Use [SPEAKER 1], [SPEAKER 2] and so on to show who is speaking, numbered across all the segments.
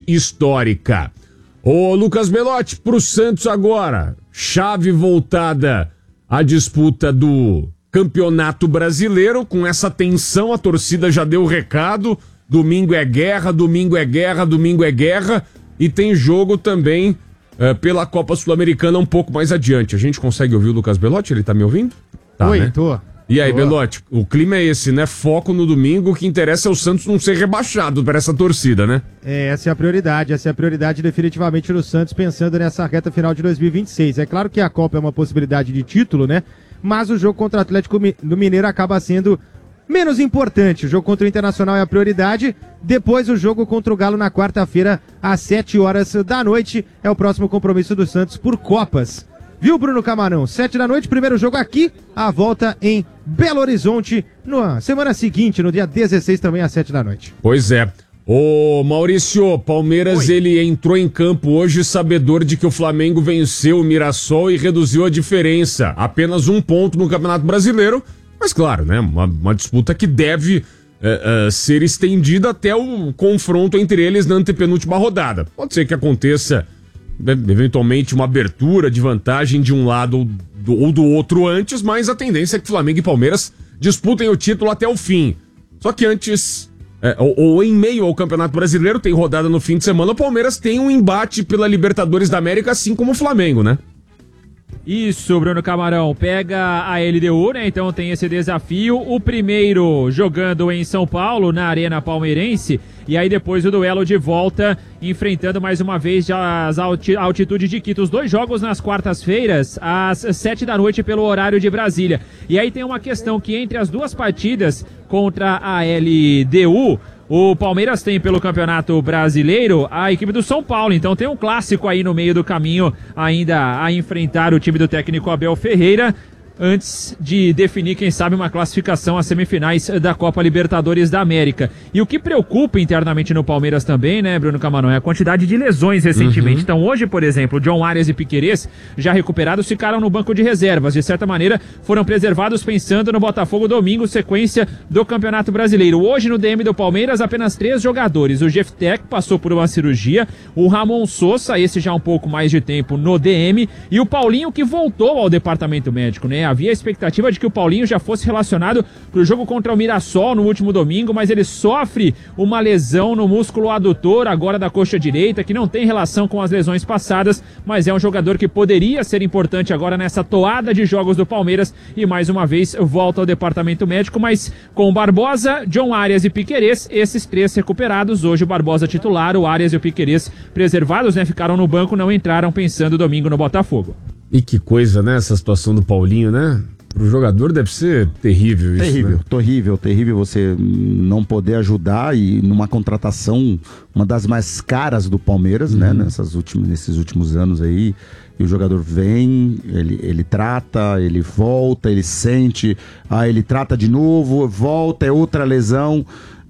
[SPEAKER 1] histórica. Ô Lucas Belotti, pro Santos agora, chave voltada à disputa do Campeonato Brasileiro, com essa tensão, a torcida já deu o recado, domingo é guerra, domingo é guerra, domingo é guerra, e tem jogo também pela Copa Sul-Americana um pouco mais adiante. A gente consegue ouvir o Lucas Belotti? Ele tá me ouvindo? Tá,
[SPEAKER 2] Oi,
[SPEAKER 1] né?
[SPEAKER 2] tô.
[SPEAKER 1] E aí, Belotti, o clima é esse, né? Foco no domingo, o que interessa é o Santos não ser rebaixado para essa torcida, né?
[SPEAKER 2] Essa é a prioridade definitivamente no Santos, pensando nessa reta final de 2026. É claro que a Copa é uma possibilidade de título, né? Mas o jogo contra o Atlético do Mineiro acaba sendo menos importante. O jogo contra o Internacional é a prioridade, depois o jogo contra o Galo na quarta-feira, às 7h da noite, é o próximo compromisso do Santos por Copas. Viu, Bruno Camarão? 7h, primeiro jogo aqui, a volta em Belo Horizonte, na semana seguinte, no dia 16, também às 7h.
[SPEAKER 1] Pois é. Ô Maurício, Palmeiras, ele entrou em campo hoje sabedor de que o Flamengo venceu o Mirassol e reduziu a diferença. Apenas 1 ponto no Campeonato Brasileiro, mas claro, né? Uma disputa que deve ser estendida até o confronto entre eles na antepenúltima rodada. Pode ser que aconteça eventualmente uma abertura de vantagem de um lado ou do outro antes, mas a tendência é que Flamengo e Palmeiras disputem o título até o fim. Só que antes, ou em meio ao Campeonato Brasileiro, tem rodada no fim de semana, o Palmeiras tem um embate pela Libertadores da América, assim como o Flamengo, né?
[SPEAKER 3] Isso, Bruno Camarão, pega a LDU, né? Então tem esse desafio. O primeiro jogando em São Paulo, na Arena Palmeirense, e aí depois o duelo de volta, enfrentando mais uma vez a altitude de Quito. Os 2 jogos nas quartas-feiras, às 7h pelo horário de Brasília. E aí tem uma questão que entre as 2 partidas contra a LDU, o Palmeiras tem pelo Campeonato Brasileiro a equipe do São Paulo, então tem um clássico aí no meio do caminho ainda a enfrentar o time do técnico Abel Ferreira, antes de definir, quem sabe, uma classificação às semifinais da Copa Libertadores da América. E o que preocupa internamente no Palmeiras também, né, Bruno Camarão, é a quantidade de lesões recentemente. Então hoje, por exemplo, John Arias e Piquerez, já recuperados, ficaram no banco de reservas. De certa maneira, foram preservados pensando no Botafogo domingo, sequência do Campeonato Brasileiro. Hoje no DM do Palmeiras, apenas 3 jogadores. O Jeftek passou por uma cirurgia, o Ramon Sosa, esse já há um pouco mais de tempo no DM, e o Paulinho, que voltou ao departamento médico, né? Havia a expectativa de que o Paulinho já fosse relacionado para o jogo contra o Mirassol no último domingo, mas ele sofre uma lesão no músculo adutor, agora da coxa direita, que não tem relação com as lesões passadas, mas é um jogador que poderia ser importante agora nessa toada de jogos do Palmeiras, e mais uma vez volta ao departamento médico, mas com Barbosa, John Arias e Piquerez, esses 3 recuperados. Hoje o Barbosa titular, o Arias e o Piquerez preservados, né? Ficaram no banco, não entraram pensando domingo no Botafogo.
[SPEAKER 1] E que coisa, né? Essa situação do Paulinho, né? Pro jogador deve ser terrível isso,
[SPEAKER 4] né? Terrível você não poder ajudar, e numa contratação, uma das mais caras do Palmeiras, né? Nesses últimos anos aí, e o jogador vem, ele trata, ele volta, ele sente, ele trata de novo, volta, é outra lesão,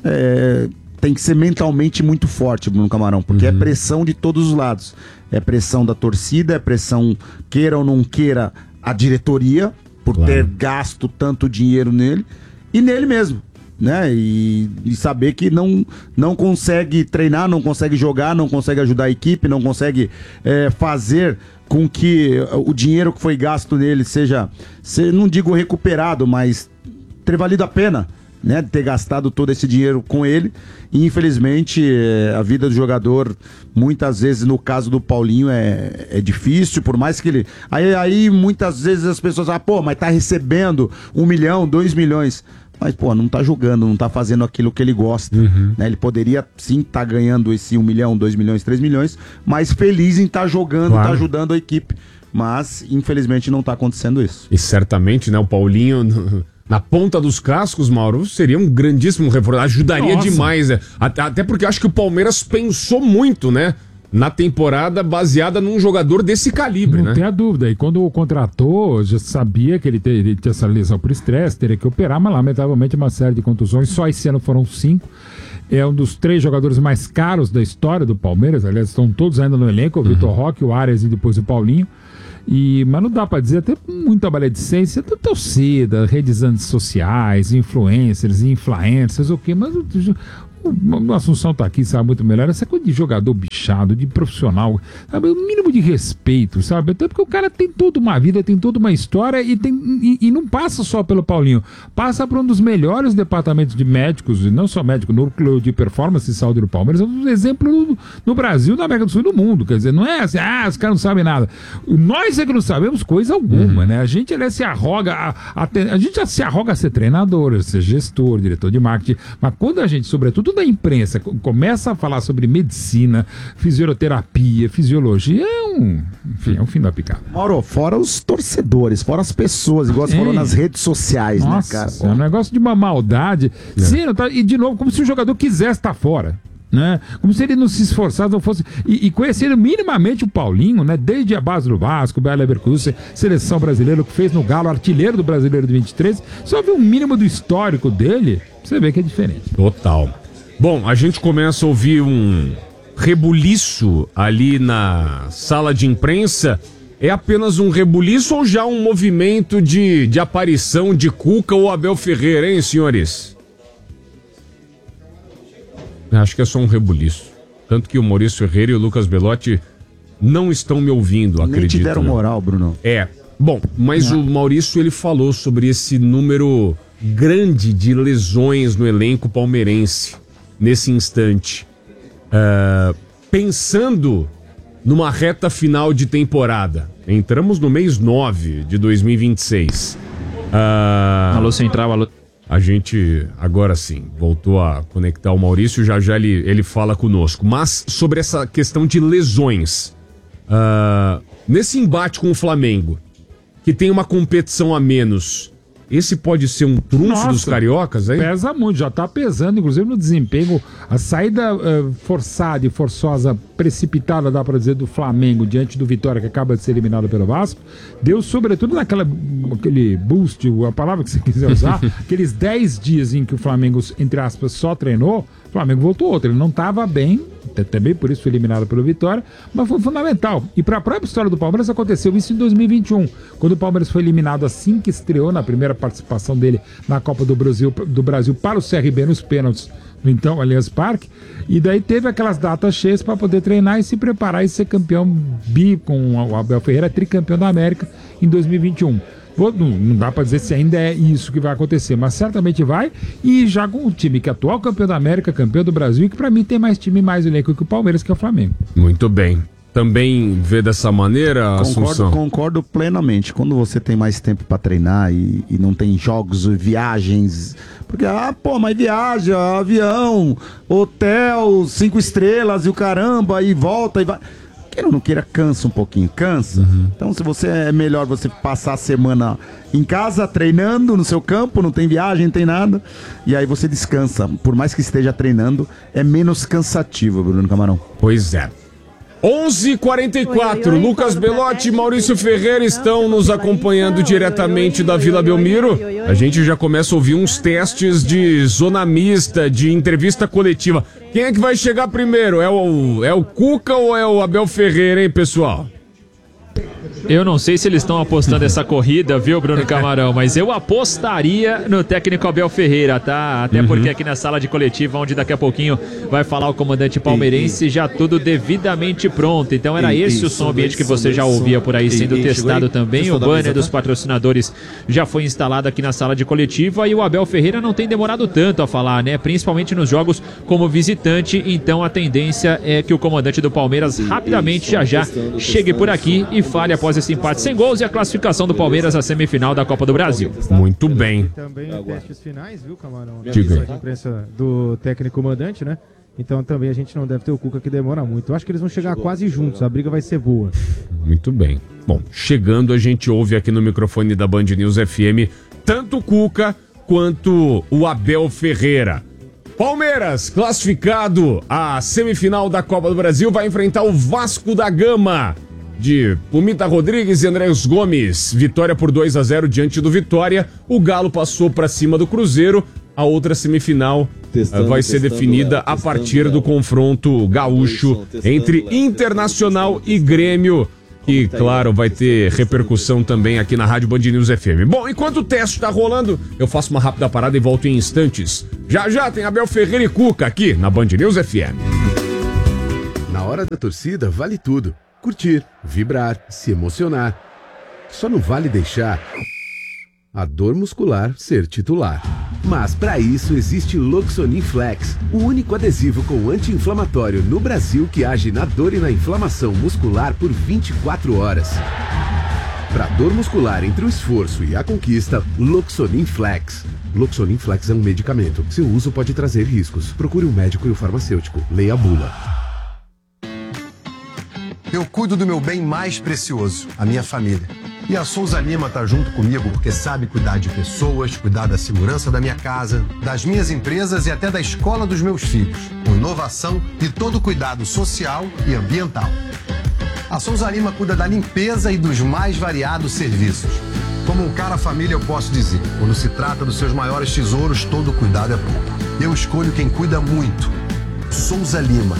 [SPEAKER 4] tem que ser mentalmente muito forte, Bruno Camarão, porque é pressão de todos os lados. É pressão da torcida, é pressão, queira ou não queira, a diretoria, por ter gasto tanto dinheiro nele, e nele mesmo, né? E saber que não consegue treinar, não consegue jogar, não consegue ajudar a equipe, não consegue fazer com que o dinheiro que foi gasto nele seja, não digo recuperado, mas ter valido a pena, né, de ter gastado todo esse dinheiro com ele. E infelizmente a vida do jogador, muitas vezes, no caso do Paulinho, é difícil, por mais que ele... Aí muitas vezes as pessoas falam, mas tá recebendo 1 milhão, 2 milhões. Mas, não tá jogando, não tá fazendo aquilo que ele gosta. Né? Ele poderia, sim, tá ganhando esse 1 milhão, 2 milhões, 3 milhões, mas feliz em estar jogando, tá ajudando a equipe. Mas, infelizmente, não tá acontecendo isso.
[SPEAKER 1] E certamente, né, o Paulinho... Na ponta dos cascos, Mauro, seria um grandíssimo reforço. Ajudaria demais, né? Até porque eu acho que o Palmeiras pensou muito, né? Na temporada, baseada num jogador desse calibre, né?
[SPEAKER 5] Não tem a dúvida. E quando o contratou, já sabia que ele tinha essa lesão por estresse, teria que operar, mas lamentavelmente uma série de contusões. Só esse ano foram 5. É um dos 3 jogadores mais caros da história do Palmeiras. Aliás, estão todos ainda no elenco. O Vitor Roque, o Arias e depois o Paulinho. Mas não dá pra dizer, até muita maledicência da torcida, redes sociais, influencers, o quê? Mas O Assunção tá aqui, sabe muito melhor. Essa coisa de jogador bichado, de profissional, sabe? O mínimo de respeito, sabe? Até porque o cara tem toda uma vida, tem toda uma história e não passa só pelo Paulinho. Passa por um dos melhores departamentos de médicos, e não só médico, núcleo de performance e saúde do Palmeiras. É um exemplo no Brasil, na América do Sul e no mundo. Quer dizer, não é assim, os caras não sabem nada. Nós é que não sabemos coisa alguma, né? A gente se arroga, a gente já se arroga a ser treinador, a ser gestor, diretor de marketing, mas quando a gente, sobretudo da imprensa, começa a falar sobre medicina, fisioterapia, fisiologia, é um fim da picada.
[SPEAKER 4] Mauro, fora os torcedores, fora as pessoas, igual você falou nas redes sociais,
[SPEAKER 5] nossa,
[SPEAKER 4] né, cara?
[SPEAKER 5] É um negócio de uma maldade. Sim, e de novo, como se o jogador quisesse estar fora. Né? Como se ele não se esforçasse, não fosse. E conhecendo minimamente o Paulinho, né? Desde a base do Vasco, Bayer Leverkusen, seleção brasileira, o que fez no Galo, artilheiro do Brasileiro de 23. Só ver um mínimo do histórico dele, você vê que é diferente.
[SPEAKER 1] Total. Bom, a gente começa a ouvir um rebuliço ali na sala de imprensa. É apenas um rebuliço ou já um movimento de aparição de Cuca ou Abel Ferreira, hein, senhores? Acho que é só um rebuliço. Tanto que o Maurício Ferreira e o Lucas Belotti não estão me ouvindo, acredito.
[SPEAKER 4] Nem te deram moral, Bruno.
[SPEAKER 1] Bom, mas o Maurício, ele falou sobre esse número grande de lesões no elenco palmeirense nesse instante. Pensando numa reta final de temporada. Entramos no mês 9 de 2026.
[SPEAKER 3] Alô Central, alô.
[SPEAKER 1] A gente, agora sim, voltou a conectar o Maurício, já ele fala conosco. Mas sobre essa questão de lesões, nesse embate com o Flamengo, que tem uma competição a menos, esse pode ser um trunfo dos cariocas, hein?
[SPEAKER 5] Pesa muito, já tá pesando, inclusive no desempenho. A saída forçada e forçosa, precipitada, dá pra dizer, do Flamengo diante do Vitória, que acaba de ser eliminado pelo Vasco, deu sobretudo aquele boost, a palavra que você quiser usar, aqueles 10 dias em que o Flamengo, entre aspas, só treinou, o Flamengo voltou outro. Ele não estava bem, também por isso foi eliminado pelo Vitória, mas foi fundamental. E para a própria história do Palmeiras aconteceu isso em 2021, quando o Palmeiras foi eliminado assim que estreou na primeira participação dele na Copa do Brasil para o CRB nos pênaltis, no então Allianz Parque, e daí teve aquelas datas cheias para poder treinar e se preparar e ser campeão com o Abel Ferreira, tricampeão da América em 2021. Não dá pra dizer se ainda é isso que vai acontecer, mas certamente vai, e já com o time que é atual campeão da América, campeão do Brasil, e que pra mim tem mais time e mais elenco que o Palmeiras, que é o Flamengo.
[SPEAKER 1] Muito bem. Também vê dessa maneira, Assunção?
[SPEAKER 4] Concordo plenamente. Quando você tem mais tempo pra treinar e não tem jogos, viagens, porque, mas viaja, avião, hotel, 5 estrelas e o caramba, e volta e vai... Queira ou não queira, cansa um pouquinho, cansa. Então, se você é melhor você passar a semana em casa, treinando no seu campo, não tem viagem, não tem nada, e aí você descansa. Por mais que esteja treinando, é menos cansativo, Bruno Camarão.
[SPEAKER 1] Pois é. 11h44, Lucas Belotti e Maurício Ferreira estão nos acompanhando diretamente da Vila Belmiro. A gente já começa a ouvir uns testes de zona mista, de entrevista coletiva. Quem é que vai chegar primeiro? É o Cuca ou é o Abel Ferreira, hein, pessoal?
[SPEAKER 3] Eu não sei se eles estão apostando essa corrida, viu, Bruno Camarão? Mas eu apostaria no técnico Abel Ferreira, tá? Até porque aqui na sala de coletiva, onde daqui a pouquinho vai falar o comandante palmeirense, já tudo devidamente pronto. Então era esse o som ambiente que você já ouvia por aí sendo testado também. O banner dos patrocinadores já foi instalado aqui na sala de coletiva e o Abel Ferreira não tem demorado tanto a falar, né? Principalmente nos jogos como visitante. Então a tendência é que o comandante do Palmeiras rapidamente já chegue por aqui e fale após esse empate sem gols e a classificação do Palmeiras à semifinal da Copa do Brasil.
[SPEAKER 1] Muito bem.
[SPEAKER 2] E também testes finais, viu, Camarão?
[SPEAKER 1] Diga.
[SPEAKER 2] De imprensa do técnico comandante, né? Então também a gente não deve ter o Cuca, que demora muito. Eu acho que eles vão chegar quase juntos, a briga vai ser boa.
[SPEAKER 1] Muito bem. Bom, chegando, a gente ouve aqui no microfone da Band News FM tanto o Cuca quanto o Abel Ferreira. Palmeiras, classificado à semifinal da Copa do Brasil, vai enfrentar o Vasco da Gama de Pumita Rodrigues e Andrés Gomes. Vitória por 2-0 diante do Vitória. O Galo passou para cima do Cruzeiro. A outra semifinal vai ser definida a partir do confronto gaúcho entre Internacional e Grêmio, E, claro, vai ter repercussão também aqui na Rádio Band News FM. Bom, enquanto o teste tá rolando, eu faço uma rápida parada e volto em instantes. Já tem Abel Ferreira e Cuca aqui na Band News FM.
[SPEAKER 6] Na hora da torcida, vale tudo. Curtir, vibrar, se emocionar. Só não vale deixar a dor muscular ser titular. Mas para isso existe Loxonin Flex, o único adesivo com anti-inflamatório no Brasil que age na dor e na inflamação muscular por 24 horas. Para dor muscular entre o esforço e a conquista, Loxonin Flex. Loxonin Flex é um medicamento. Seu uso pode trazer riscos. Procure um médico e o farmacêutico. Leia a bula.
[SPEAKER 7] Eu cuido do meu bem mais precioso, a minha família. E a Souza Lima tá junto comigo porque sabe cuidar de pessoas, cuidar da segurança da minha casa, das minhas empresas e até da escola dos meus filhos, com inovação e todo cuidado social e ambiental. A Souza Lima cuida da limpeza e dos mais variados serviços. Como um cara família eu posso dizer, quando se trata dos seus maiores tesouros, todo cuidado é pouco. Eu escolho quem cuida muito. Souza Lima.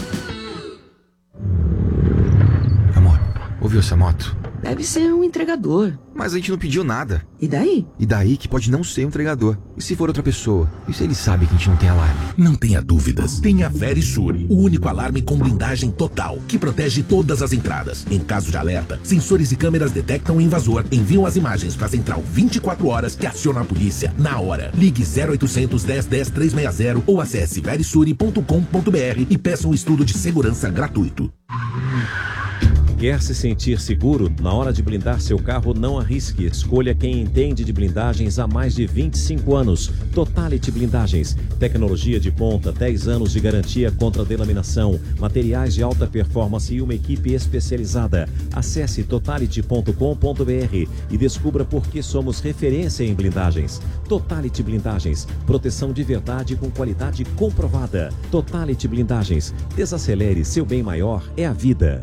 [SPEAKER 8] Amor, ouviu essa moto?
[SPEAKER 9] Deve ser um entregador.
[SPEAKER 8] Mas a gente não pediu nada.
[SPEAKER 9] E daí?
[SPEAKER 8] E daí que pode não ser um entregador. E se for outra pessoa? E se ele sabe que a gente não tem alarme?
[SPEAKER 10] Não tenha dúvidas. Tenha a Verisure, o único alarme com blindagem total, que protege todas as entradas. Em caso de alerta, sensores e câmeras detectam o invasor, enviam as imagens para a central 24 horas que aciona a polícia na hora. Ligue 0800 10 10 360 ou acesse verisure.com.br e peça um estudo de segurança gratuito.
[SPEAKER 11] Quer se sentir seguro? Na hora de blindar seu carro, não arrisque. Escolha quem entende de blindagens há mais de 25 anos. Totality Blindagens. Tecnologia de ponta, 10 anos de garantia contra delaminação, materiais de alta performance e uma equipe especializada. Acesse totality.com.br e descubra por que somos referência em blindagens. Totality Blindagens. Proteção de verdade com qualidade comprovada. Totality Blindagens. Desacelere, seu bem maior é a vida.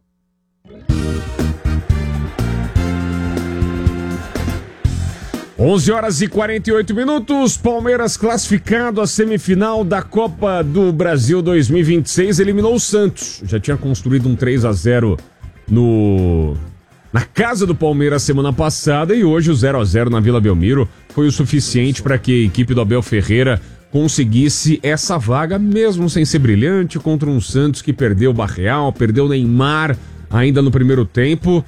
[SPEAKER 1] 11h48, Palmeiras classificado à semifinal da Copa do Brasil 2026, eliminou o Santos. Já tinha construído um 3-0 na casa do Palmeiras semana passada e hoje o 0-0 na Vila Belmiro foi o suficiente para que a equipe do Abel Ferreira conseguisse essa vaga, mesmo sem ser brilhante, contra um Santos que perdeu o Barreal, perdeu o Neymar ainda no primeiro tempo.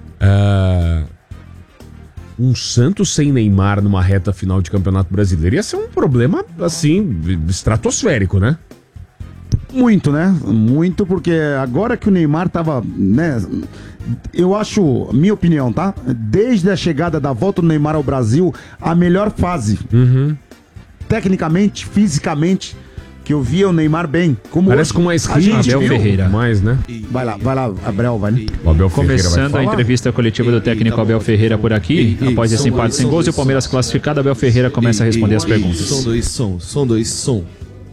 [SPEAKER 1] Um Santos sem Neymar numa reta final de Campeonato Brasileiro ia ser um problema, assim, estratosférico, né?
[SPEAKER 4] Muito, né? Muito, porque agora que o Neymar tava, né? Eu acho, minha opinião, tá? Desde a chegada da volta do Neymar ao Brasil, a melhor fase. Tecnicamente, fisicamente, que eu via o Neymar bem. Como
[SPEAKER 1] parece com mais ritmo,
[SPEAKER 3] Abel Ferreira.
[SPEAKER 1] Mais, né?
[SPEAKER 4] Vai lá, Abel, vai, né?
[SPEAKER 1] O Abel Ferreira
[SPEAKER 3] Começando a entrevista coletiva do técnico Abel Ferreira por aqui, após esse empate sem gols e o Palmeiras classificado, Abel Ferreira começa a responder as perguntas.
[SPEAKER 12] Som 2, som.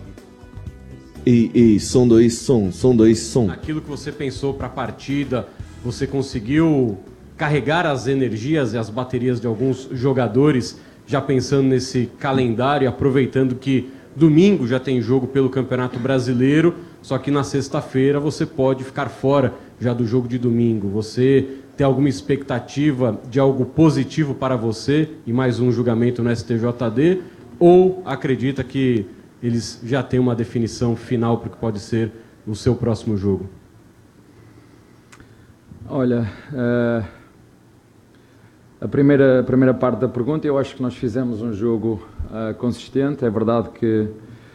[SPEAKER 12] Som 2, som.
[SPEAKER 13] Aquilo que você pensou para a partida, você conseguiu carregar as energias e as baterias de alguns jogadores, já pensando nesse calendário, aproveitando que domingo já tem jogo pelo Campeonato Brasileiro, só que na sexta-feira você pode ficar fora já do jogo de domingo. Você tem alguma expectativa de algo positivo para você e mais um julgamento no STJD? Ou acredita que eles já têm uma definição final para o que pode ser o seu próximo jogo?
[SPEAKER 14] Olha, a primeira parte da pergunta, eu acho que nós fizemos um jogo consistente. É verdade que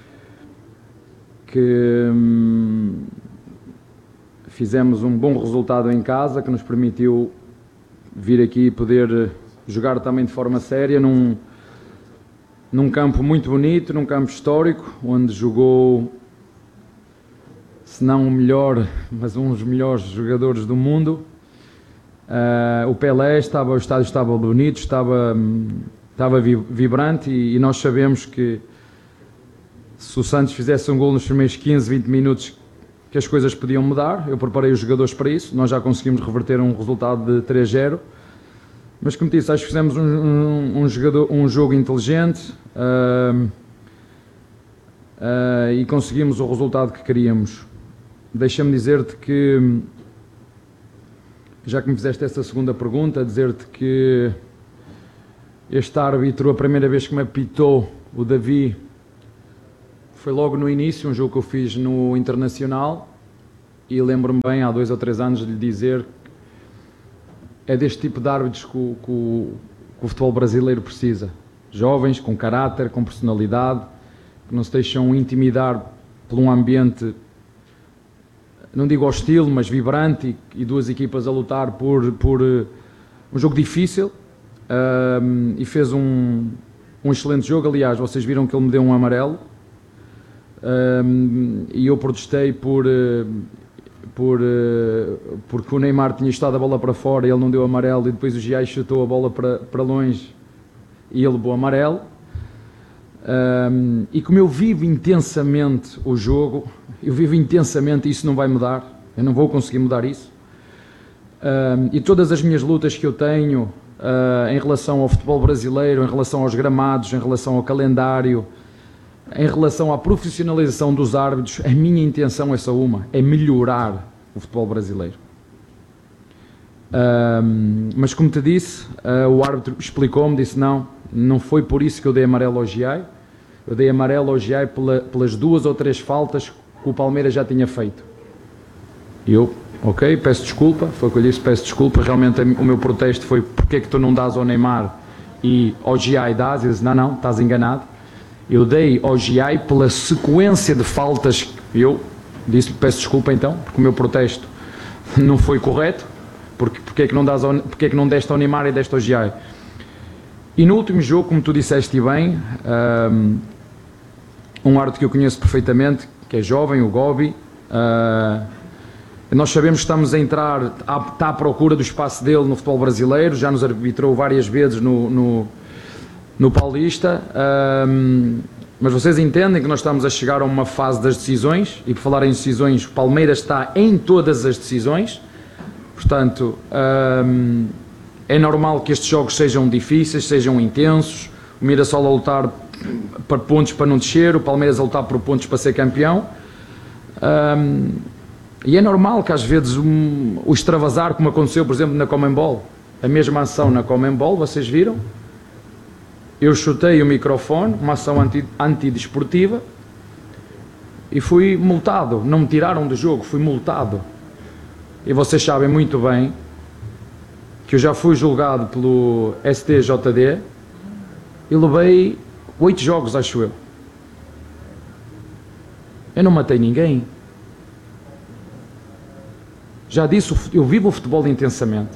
[SPEAKER 14] fizemos um bom resultado em casa, que nos permitiu vir aqui e poder jogar também de forma séria num campo muito bonito, num campo histórico, onde jogou, se não o melhor, mas um dos melhores jogadores do mundo. O Pelé, o estádio estava bonito, estava vibrante e nós sabemos que se o Santos fizesse um gol nos primeiros 15, 20 minutos que as coisas podiam mudar. Eu preparei os jogadores para isso, nós já conseguimos reverter um resultado de 3-0, mas como disse, acho que fizemos um jogo inteligente e conseguimos o resultado que queríamos. Deixa-me dizer-te que já que me fizeste essa segunda pergunta, dizer-te que este árbitro, a primeira vez que me apitou, o Davi, foi logo no início, um jogo que eu fiz no Internacional, e lembro-me bem, há 2 ou 3 anos, de lhe dizer é deste tipo de árbitros que o futebol brasileiro precisa. Jovens, com caráter, com personalidade, que não se deixam intimidar por um ambiente, não digo hostil, mas vibrante, e 2 equipas a lutar por um jogo difícil, e fez um excelente jogo. Aliás, vocês viram que ele me deu um amarelo, e eu protestei porque o Neymar tinha estado a bola para fora e ele não deu amarelo, e depois o Giai chutou a bola para longe e ele levou amarelo. E como eu vivo intensamente o jogo, eu vivo intensamente, isso não vai mudar, eu não vou conseguir mudar isso. E todas as minhas lutas que eu tenho em relação ao futebol brasileiro, em relação aos gramados, em relação ao calendário, em relação à profissionalização dos árbitros, a minha intenção é só uma, é melhorar o futebol brasileiro. Mas como te disse, o árbitro explicou-me, disse não foi por isso que eu dei amarelo ao Giai. Eu dei amarelo ao Giai pelas 2 ou 3 faltas que o Palmeiras já tinha feito. E eu, ok, peço desculpa, foi o que eu disse, peço desculpa, realmente o meu protesto foi porque é que tu não dás ao Neymar e ao Giai dás? Eu disse, não, estás enganado. Eu dei ao Giai pela sequência de faltas. Eu disse-lhe, peço desculpa então, porque o meu protesto não foi correto, porque é que não deste ao Neymar e deste ao Giai. E no último jogo, como tu disseste bem, um árbitro que eu conheço perfeitamente, que é jovem, o Gobi, nós sabemos que estamos a entrar, está à procura do espaço dele no futebol brasileiro, já nos arbitrou várias vezes no Paulista, mas vocês entendem que nós estamos a chegar a uma fase das decisões, e por falar em decisões, o Palmeiras está em todas as decisões, portanto, é normal que estes jogos sejam difíceis, sejam intensos, o Mirassol a lutar por pontos para não descer, o Palmeiras a lutar por pontos para ser campeão, e é normal que às vezes o extravasar, como aconteceu por exemplo na Conmebol, a mesma ação na Conmebol, vocês viram? Eu chutei o microfone, uma ação antidesportiva, e fui multado. Não me tiraram do jogo, fui multado. E vocês sabem muito bem que eu já fui julgado pelo STJD e levei 8 jogos, acho eu. Eu não matei ninguém. Já disse, eu vivo o futebol intensamente.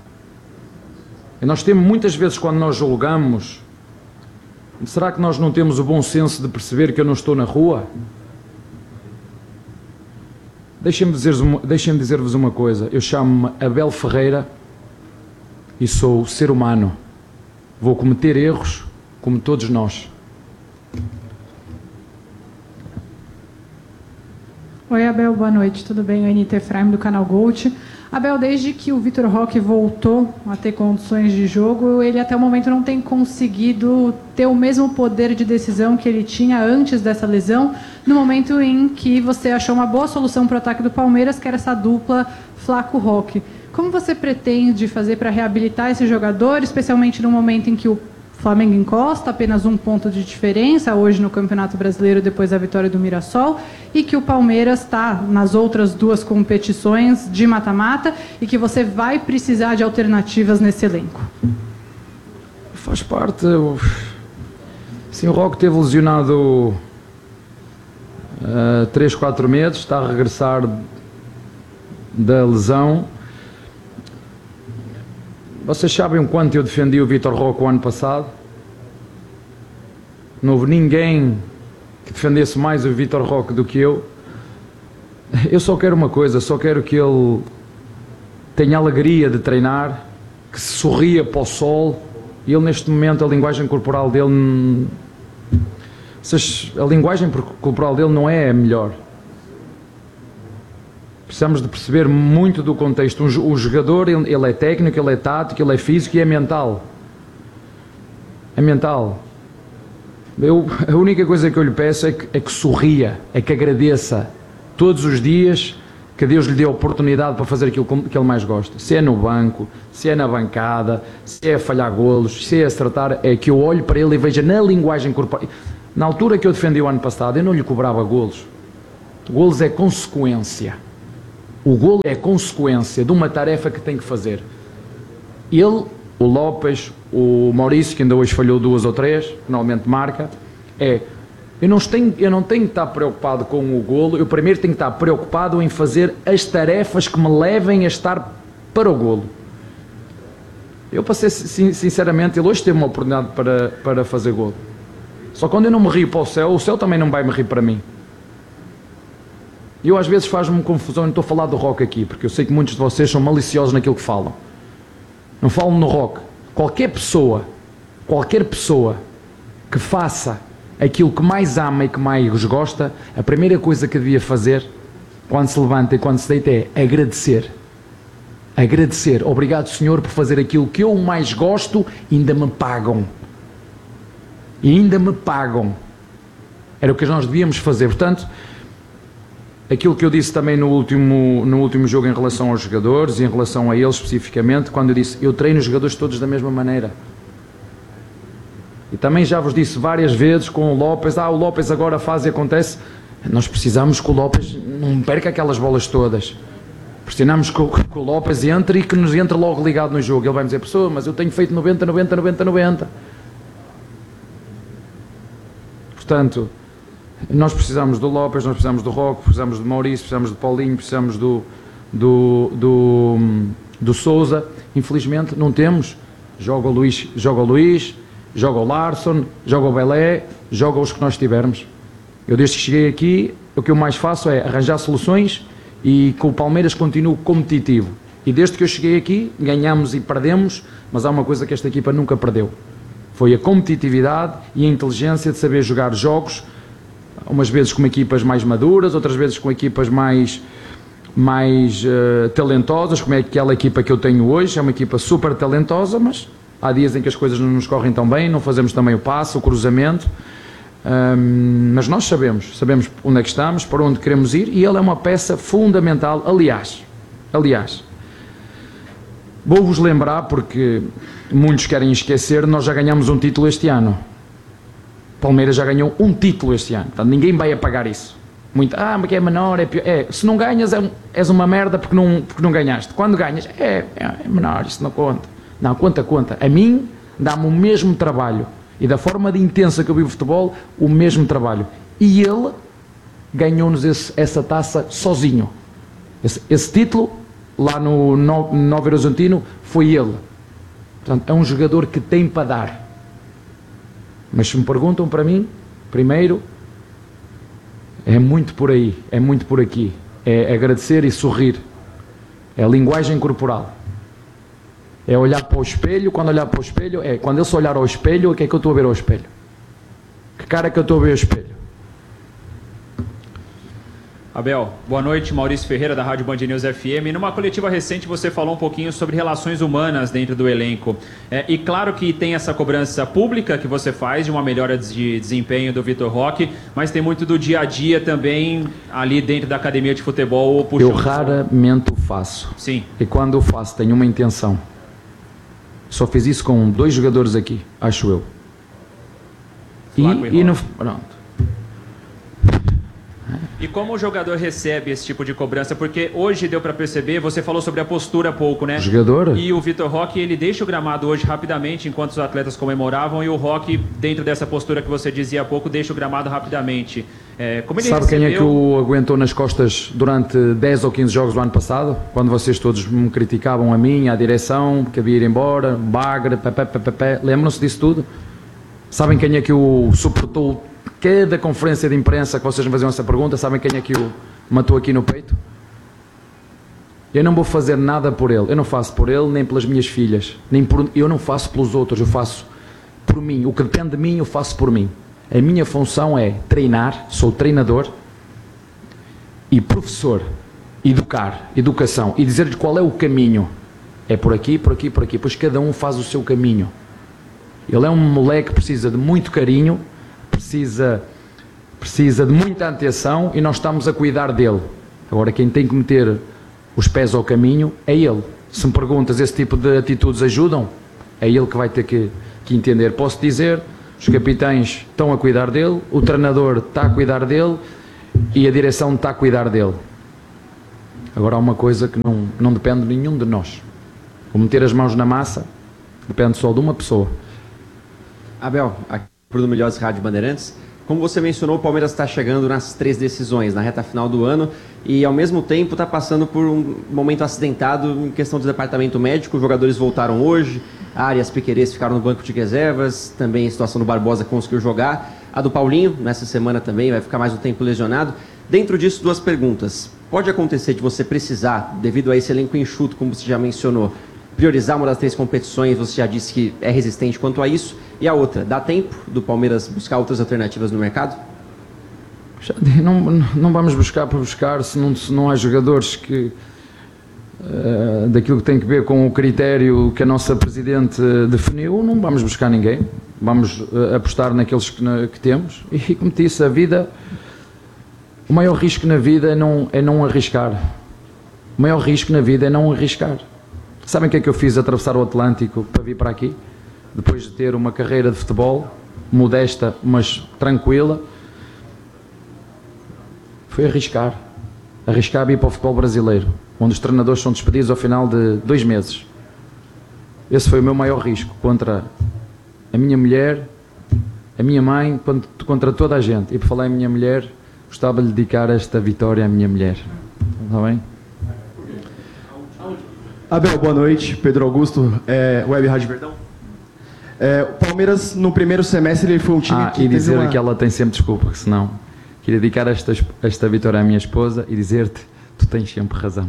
[SPEAKER 14] E nós temos muitas vezes, quando nós julgamos, será que nós não temos o bom senso de perceber que eu não estou na rua? Deixem-me dizer-vos uma coisa. Eu chamo-me Abel Ferreira e sou ser humano. Vou cometer erros como todos nós.
[SPEAKER 15] Oi, Abel, boa noite. Tudo bem? Eu Anitta Efraim, do canal Gold. Abel, desde que o Vitor Roque voltou a ter condições de jogo, ele até o momento não tem conseguido ter o mesmo poder de decisão que ele tinha antes dessa lesão, no momento em que você achou uma boa solução para o ataque do Palmeiras, que era essa dupla Flaco-Roque. Como você pretende fazer para reabilitar esse jogador, especialmente no momento em que o Flamengo encosta apenas 1 ponto de diferença hoje no Campeonato Brasileiro depois da vitória do Mirassol, e que o Palmeiras está nas outras 2 competições de mata-mata e que você vai precisar de alternativas nesse elenco?
[SPEAKER 14] Faz parte. Sim, o Roque teve lesionado 3, 4 meses, está a regressar da lesão. Vocês sabem o quanto eu defendi o Vitor Roque o ano passado? Não houve ninguém que defendesse mais o Vitor Roque do que eu. Eu só quero uma coisa, só quero que ele tenha alegria de treinar, que se sorria para o sol. E ele neste momento, a linguagem corporal dele, a linguagem corporal dele não é a melhor. Precisamos de perceber muito do contexto. O jogador, ele é técnico, ele é tático, ele é físico e é mental. É mental. A única coisa que eu lhe peço é que sorria, é que agradeça todos os dias que Deus lhe dê a oportunidade para fazer aquilo que ele mais gosta. Se é no banco, se é na bancada, se é falhar golos, se é acertar, é que eu olho para ele e veja na linguagem corporal. Na altura que eu defendi o ano passado, eu não lhe cobrava golos. Golos é consequência. O golo é consequência de uma tarefa que tem que fazer. Ele, o Lopes, o Maurício, que ainda hoje falhou 2 ou 3, que normalmente marca, eu não tenho que estar preocupado com o golo, eu primeiro tenho que estar preocupado em fazer as tarefas que me levem a estar para o golo. Eu, para ser sinceramente, ele hoje teve uma oportunidade para fazer golo. Só quando eu não me rio para o céu também não vai me rir para mim. Eu às vezes faz-me confusão, não estou a falar do rock aqui, porque eu sei que muitos de vocês são maliciosos naquilo que falam. Não falam no rock. Qualquer pessoa que faça aquilo que mais ama e que mais gosta, a primeira coisa que devia fazer quando se levanta e quando se deita é agradecer. Agradecer. Obrigado, Senhor, por fazer aquilo que eu mais gosto e ainda me pagam. E ainda me pagam. Era o que nós devíamos fazer. Portanto, aquilo que eu disse também no último jogo em relação aos jogadores e em relação a eles especificamente, quando eu disse, eu treino os jogadores todos da mesma maneira. E também já vos disse várias vezes com o Lopes, o Lopes agora faz e acontece. Nós precisamos que o Lopes não perca aquelas bolas todas. Precisamos que o Lopes entre e que nos entre logo ligado no jogo. Ele vai me dizer, pessoa, mas eu tenho feito 90. Portanto, nós precisamos do Lopes, nós precisamos do Roque, precisamos do Maurício, precisamos do Paulinho, precisamos do Sousa. Infelizmente não temos. Joga o Luís, joga o Larsson, joga o Belé, joga os que nós tivermos. Eu desde que cheguei aqui, o que eu mais faço é arranjar soluções e com o Palmeiras continuo competitivo. E desde que eu cheguei aqui, ganhamos e perdemos, mas há uma coisa que esta equipa nunca perdeu. Foi a competitividade e a inteligência de saber jogar jogos, umas vezes com equipas mais maduras, outras vezes com equipas mais talentosas, como é aquela equipa que eu tenho hoje, é uma equipa super talentosa, mas há dias em que as coisas não nos correm tão bem, não fazemos também o passe, o cruzamento, mas nós sabemos onde é que estamos, para onde queremos ir, e ele é uma peça fundamental. Aliás, vou-vos lembrar, porque muitos querem esquecer, nós já ganhamos um título este ano. Palmeiras já ganhou um título este ano, portanto ninguém vai apagar isso. Mas que é menor, é pior. Se não ganhas, és uma merda porque não ganhaste. Quando ganhas, é menor, isso não conta. Não, conta. A mim dá-me o mesmo trabalho. E da forma de intensa que eu vivo futebol, o mesmo trabalho. E ele ganhou-nos essa taça sozinho. Esse título, lá no Novo Horizontino, foi ele. Portanto, é um jogador que tem para dar. Mas se me perguntam para mim, primeiro, é muito por aí, é muito por aqui. É agradecer e sorrir. É a linguagem corporal. É olhar para o espelho, quando olhar para o espelho, quando ele se olhar ao espelho, o que é que eu estou a ver ao espelho? Que cara que eu estou a ver ao espelho?
[SPEAKER 3] Abel, boa noite, Maurício Ferreira da Rádio Band News FM. Numa coletiva recente você falou um pouquinho sobre relações humanas dentro do elenco. E claro que tem essa cobrança pública que você faz de uma melhora de desempenho do Vitor Roque, mas tem muito do dia a dia também ali dentro da academia de futebol.
[SPEAKER 14] Eu raramente o faço.
[SPEAKER 3] Sim.
[SPEAKER 14] E quando eu faço, tenho uma intenção. Só fiz isso com 2 jogadores aqui, acho eu. Pronto.
[SPEAKER 3] E como o jogador recebe esse tipo de cobrança? Porque hoje deu para perceber, você falou sobre a postura há pouco, né?
[SPEAKER 14] O jogador?
[SPEAKER 3] E o Vitor Roque, ele deixa o gramado hoje rapidamente, enquanto os atletas comemoravam, e o Roque, dentro dessa postura que você dizia há pouco, deixa o gramado rapidamente. Como ele
[SPEAKER 14] Sabe quem é que o aguentou nas costas durante 10 ou 15 jogos do ano passado? Quando vocês todos me criticavam a mim, à direção, que havia ir embora, bagre, lembram-se disso tudo? Sabem quem é que o suportou cada conferência de imprensa que vocês me faziam essa pergunta? Sabem quem é que o matou aqui no peito? Eu não vou fazer nada por ele. Eu não faço por ele, nem pelas minhas filhas. Eu não faço pelos outros, eu faço por mim. O que depende de mim, eu faço por mim. A minha função é treinar, sou treinador e professor, educação, e dizer-lhes qual é o caminho. É por aqui, pois cada um faz o seu caminho. Ele é um moleque que precisa de muito carinho, precisa de muita atenção, e nós estamos a cuidar dele. Agora quem tem que meter os pés ao caminho é ele. Se me perguntas, esse tipo de atitudes ajudam? É ele que vai ter que entender. Posso dizer, os capitães estão a cuidar dele, o treinador está a cuidar dele e a direção está a cuidar dele. Agora há uma coisa que não depende de nenhum de nós. O meter as mãos na massa depende só de uma pessoa.
[SPEAKER 16] Abel, aqui Bruno Milhões, Rádio Bandeirantes. Como você mencionou, o Palmeiras está chegando nas 3 decisões, na reta final do ano, e ao mesmo tempo está passando por um momento acidentado em questão do departamento médico. Os jogadores voltaram hoje, Arias, Piquerez ficaram no banco de reservas, também a situação do Barbosa conseguiu jogar, a do Paulinho, nessa semana também, vai ficar mais um tempo lesionado. Dentro disso, 2 perguntas. Pode acontecer de você precisar, devido a esse elenco enxuto, como você já mencionou, priorizar uma das 3 competições, você já disse que é resistente quanto a isso, e a outra, dá tempo do Palmeiras buscar outras alternativas no mercado?
[SPEAKER 14] Não vamos buscar por buscar, se não há jogadores que daquilo que tem que ver com o critério que a nossa Presidente definiu, não vamos buscar ninguém, vamos apostar naqueles que temos, e como disse, a vida, o maior risco na vida é não arriscar, o maior risco na vida é não arriscar. Sabem o que é que eu fiz atravessar o Atlântico para vir para aqui? Depois de ter uma carreira de futebol, modesta, mas tranquila, foi arriscar. Arriscar vir para o futebol brasileiro, onde os treinadores são despedidos ao final de 2 meses. Esse foi o meu maior risco, contra a minha mulher, a minha mãe, contra toda a gente. E por falar em minha mulher, gostava de dedicar esta vitória à minha mulher. Está bem?
[SPEAKER 17] Abel, boa noite. Pedro Augusto, Web Rádio Verdão. O Palmeiras, no primeiro semestre, ele foi um time que...
[SPEAKER 14] E dizer que ela tem sempre desculpa, que senão... Queria dedicar esta vitória à minha esposa e dizer-te, tu tens sempre razão.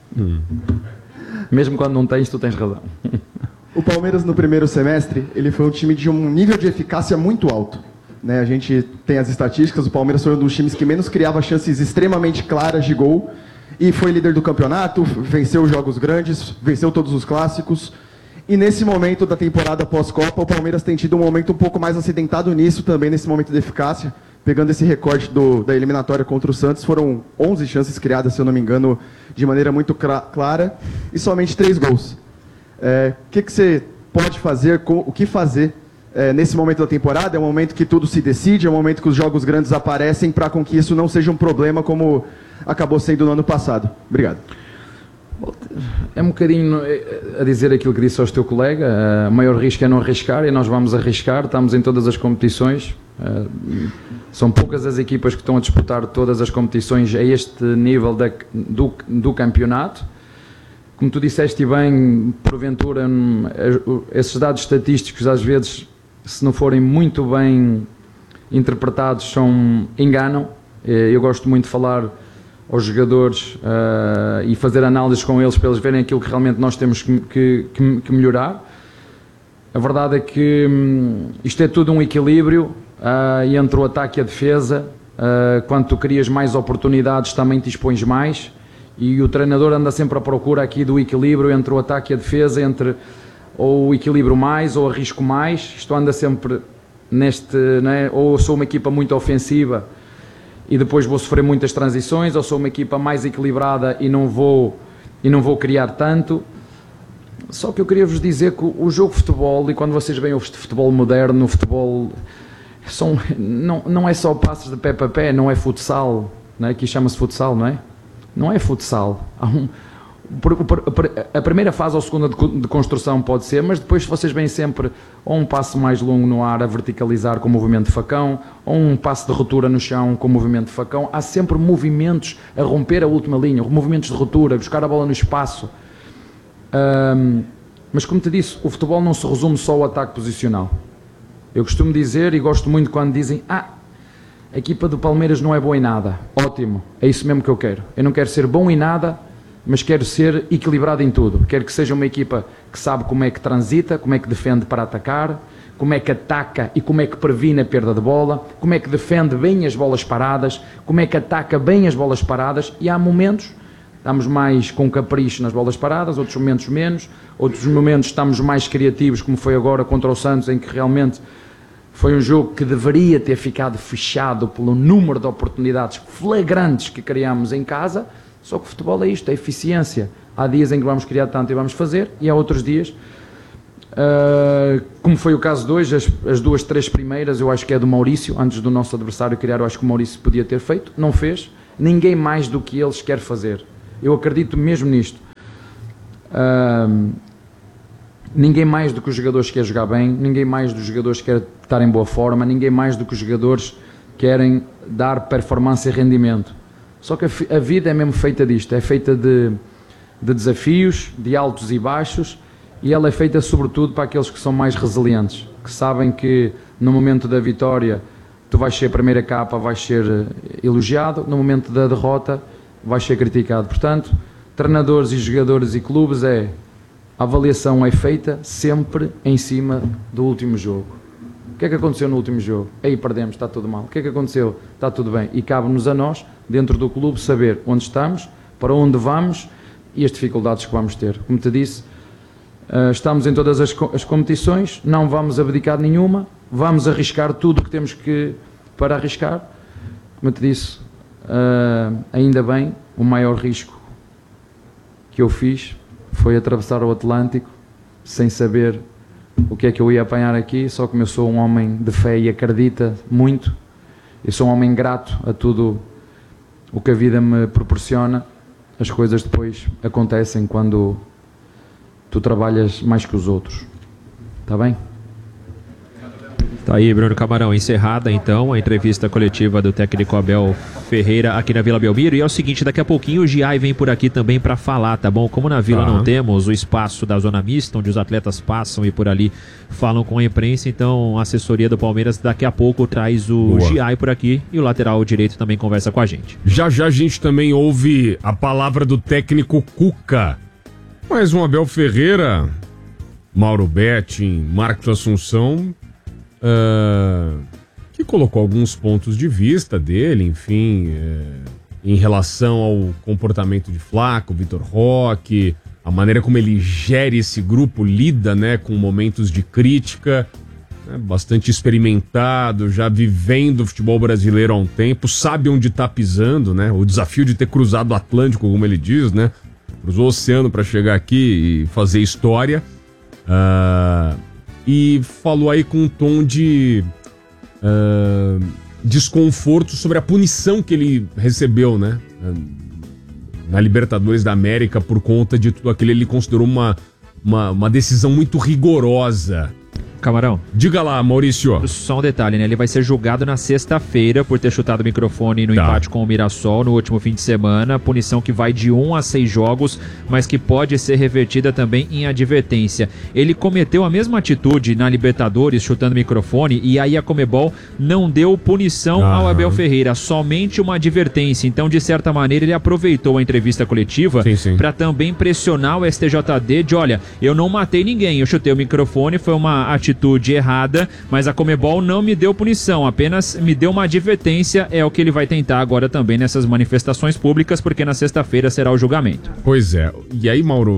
[SPEAKER 14] Mesmo quando não tens, tu tens razão.
[SPEAKER 17] O Palmeiras, no primeiro semestre, ele foi um time de um nível de eficácia muito alto. Né? A gente tem as estatísticas, o Palmeiras foi um dos times que menos criava chances extremamente claras de gol e foi líder do campeonato, venceu jogos grandes, venceu todos os clássicos. E nesse momento da temporada pós-Copa, o Palmeiras tem tido um momento um pouco mais acidentado nisso também, nesse momento de eficácia. Pegando esse recorte da eliminatória contra o Santos, foram 11 chances criadas, se eu não me engano, de maneira muito clara, e somente 3 gols. O que você pode fazer, o que fazer nesse momento da temporada? É um momento que tudo se decide, é um momento que os jogos grandes aparecem, para com que isso não seja um problema como acabou sendo no ano passado. Obrigado.
[SPEAKER 14] É um bocadinho a dizer aquilo que disse ao teu colega, o maior risco é não arriscar, e nós vamos arriscar, estamos em todas as competições, são poucas as equipas que estão a disputar todas as competições a este nível do campeonato. Como tu disseste bem, porventura, esses dados estatísticos às vezes, se não forem muito bem interpretados, enganam. Eu gosto muito de falar aos jogadores e fazer análises com eles para eles verem aquilo que realmente nós temos que melhorar. A verdade é que isto é tudo um equilíbrio entre o ataque e a defesa. Quando tu crias mais oportunidades, também te expões mais, e o treinador anda sempre à procura aqui do equilíbrio entre o ataque e a defesa, entre ou equilibro mais ou arrisco mais. Isto anda sempre neste, né? Ou sou uma equipa muito ofensiva e depois vou sofrer muitas transições, ou sou uma equipa mais equilibrada e não vou criar tanto. Só que eu queria vos dizer que o jogo de futebol, e quando vocês veem o futebol moderno, o futebol não é só passos de pé para pé, não é futsal, não é? Aqui chama-se futsal, não é? Não é futsal. A primeira fase ou a segunda de construção pode ser, mas depois vocês veem sempre ou um passo mais longo no ar a verticalizar com movimento de facão, ou um passo de ruptura no chão com movimento de facão. Há sempre movimentos a romper a última linha, movimentos de ruptura, buscar a bola no espaço. Mas como te disse, o futebol não se resume só ao ataque posicional. Eu costumo dizer, e gosto muito quando dizem: a equipa do Palmeiras não é boa em nada. Ótimo, é isso mesmo que eu quero. Eu não quero ser bom em nada, mas quero ser equilibrado em tudo. Quero que seja uma equipa que sabe como é que transita, como é que defende para atacar, como é que ataca e como é que previne a perda de bola, como é que defende bem as bolas paradas, como é que ataca bem as bolas paradas. E há momentos, estamos mais com capricho nas bolas paradas, outros momentos menos, outros momentos estamos mais criativos, como foi agora contra o Santos, em que realmente foi um jogo que deveria ter ficado fechado pelo número de oportunidades flagrantes que criámos em casa, Só que o futebol é isto, é eficiência. Há dias em que vamos criar tanto e vamos fazer, e há outros dias, como foi o caso de hoje, as 2, 3 primeiras, eu acho que é do Maurício, antes do nosso adversário criar, eu acho que o Maurício podia ter feito, não fez, ninguém mais do que eles quer fazer. Eu acredito mesmo nisto. Ninguém mais do que os jogadores quer jogar bem, ninguém mais dos jogadores quer estar em boa forma, ninguém mais do que os jogadores querem dar performance e rendimento. Só que a vida é mesmo feita disto, é feita de desafios, de altos e baixos, e ela é feita sobretudo para aqueles que são mais resilientes, que sabem que no momento da vitória tu vais ser a primeira capa, vais ser elogiado, no momento da derrota vais ser criticado. Portanto, treinadores e jogadores e clubes, a avaliação é feita sempre em cima do último jogo. O que é que aconteceu no último jogo? Aí perdemos, está tudo mal. O que é que aconteceu? Está tudo bem. E cabe-nos a nós, dentro do clube, saber onde estamos, para onde vamos e as dificuldades que vamos ter. Como te disse, estamos em todas as competições, não vamos abdicar de nenhuma, vamos arriscar tudo o que temos para arriscar. Como te disse, ainda bem, o maior risco que eu fiz foi atravessar o Atlântico sem saber o que é que eu ia apanhar aqui, só que eu sou um homem de fé e acredita muito, eu sou um homem grato a tudo o que a vida me proporciona. As coisas depois acontecem quando tu trabalhas mais que os outros. Está bem?
[SPEAKER 3] Tá aí, Bruno Camarão, encerrada então a entrevista coletiva do técnico Abel Ferreira aqui na Vila Belmiro. E é o seguinte, daqui a pouquinho o Giai vem por aqui também para falar, tá bom? Como na Vila não temos o espaço da zona mista, onde os atletas passam e por ali falam com a imprensa, então a assessoria do Palmeiras daqui a pouco traz o Giai por aqui e o lateral direito também conversa com a gente.
[SPEAKER 1] Já já a gente também ouve a palavra do técnico Cuca. Mais um Abel Ferreira, Mauro Betting, Marcos Assunção, que colocou alguns pontos de vista dele, enfim, em relação ao comportamento de Flaco, Vitor Roque, a maneira como ele gere esse grupo, lida, né, com momentos de crítica, né, bastante experimentado, já vivendo o futebol brasileiro há um tempo, sabe onde está pisando, né, o desafio de ter cruzado o Atlântico, como ele diz, né, cruzou o oceano para chegar aqui e fazer história. E falou aí com um tom de desconforto sobre a punição que ele recebeu, né? Na Libertadores da América, por conta de tudo aquilo. Ele considerou uma decisão muito rigorosa.
[SPEAKER 3] Camarão.
[SPEAKER 1] Diga lá, Maurício.
[SPEAKER 3] Só um detalhe, né? Ele vai ser julgado na sexta-feira por ter chutado o microfone no empate com o Mirassol no último fim de semana. Punição que vai de 1 a 6 jogos, mas que pode ser revertida também em advertência. Ele cometeu a mesma atitude na Libertadores, chutando o microfone, e aí a Conmebol não deu punição ao Abel Ferreira, somente uma advertência. Então, de certa maneira, ele aproveitou a entrevista coletiva para também pressionar o STJD de, olha, eu não matei ninguém, eu chutei o microfone, foi uma atitude errada, mas a Conmebol não me deu punição, apenas me deu uma advertência. É o que ele vai tentar agora também nessas manifestações públicas, porque na sexta-feira será o julgamento.
[SPEAKER 1] Pois é, e aí, Mauro,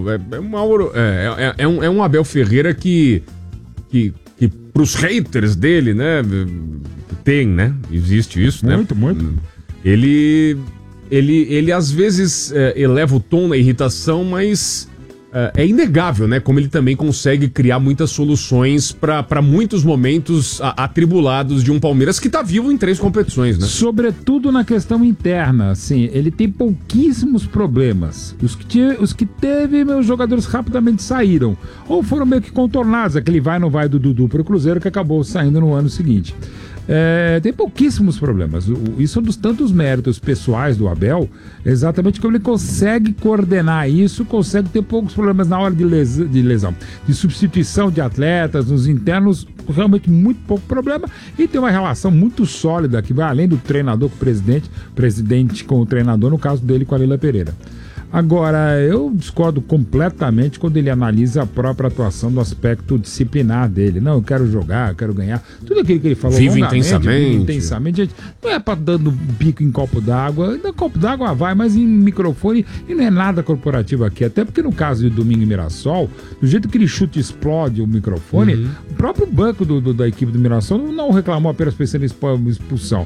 [SPEAKER 1] é um Abel Ferreira que pros haters dele, né, tem, né, existe isso, né? Muito. Ele às vezes eleva o tom na irritação, mas é inegável, né? Como ele também consegue criar muitas soluções para muitos momentos atribulados de um Palmeiras que tá vivo em 3 competições, né?
[SPEAKER 5] Sobretudo na questão interna, assim, ele tem pouquíssimos problemas. Os que teve, meus jogadores rapidamente saíram. Ou foram meio que contornados, aquele vai não vai do Dudu pro Cruzeiro, que acabou saindo no ano seguinte. Tem pouquíssimos problemas. Isso é um dos tantos méritos pessoais do Abel, exatamente como ele consegue coordenar isso, consegue ter poucos problemas na hora de lesão, de substituição de atletas, nos internos, realmente muito pouco problema, e tem uma relação muito sólida que vai além do treinador com o presidente com o treinador, no caso dele com a Leila Pereira. Agora, eu discordo completamente quando ele analisa a própria atuação do aspecto disciplinar dele. Não, eu quero jogar, eu quero ganhar. Tudo aquilo que ele falou.
[SPEAKER 1] Vive intensamente.
[SPEAKER 5] Gente, não é pra dando bico em copo d'água. No copo d'água vai, mas em microfone. E não é nada corporativo aqui. Até porque no caso de Domingo e Mirassol, do jeito que ele chuta e explode o microfone, o próprio banco da equipe do Mirassol não reclamou apenas pensando em expulsão.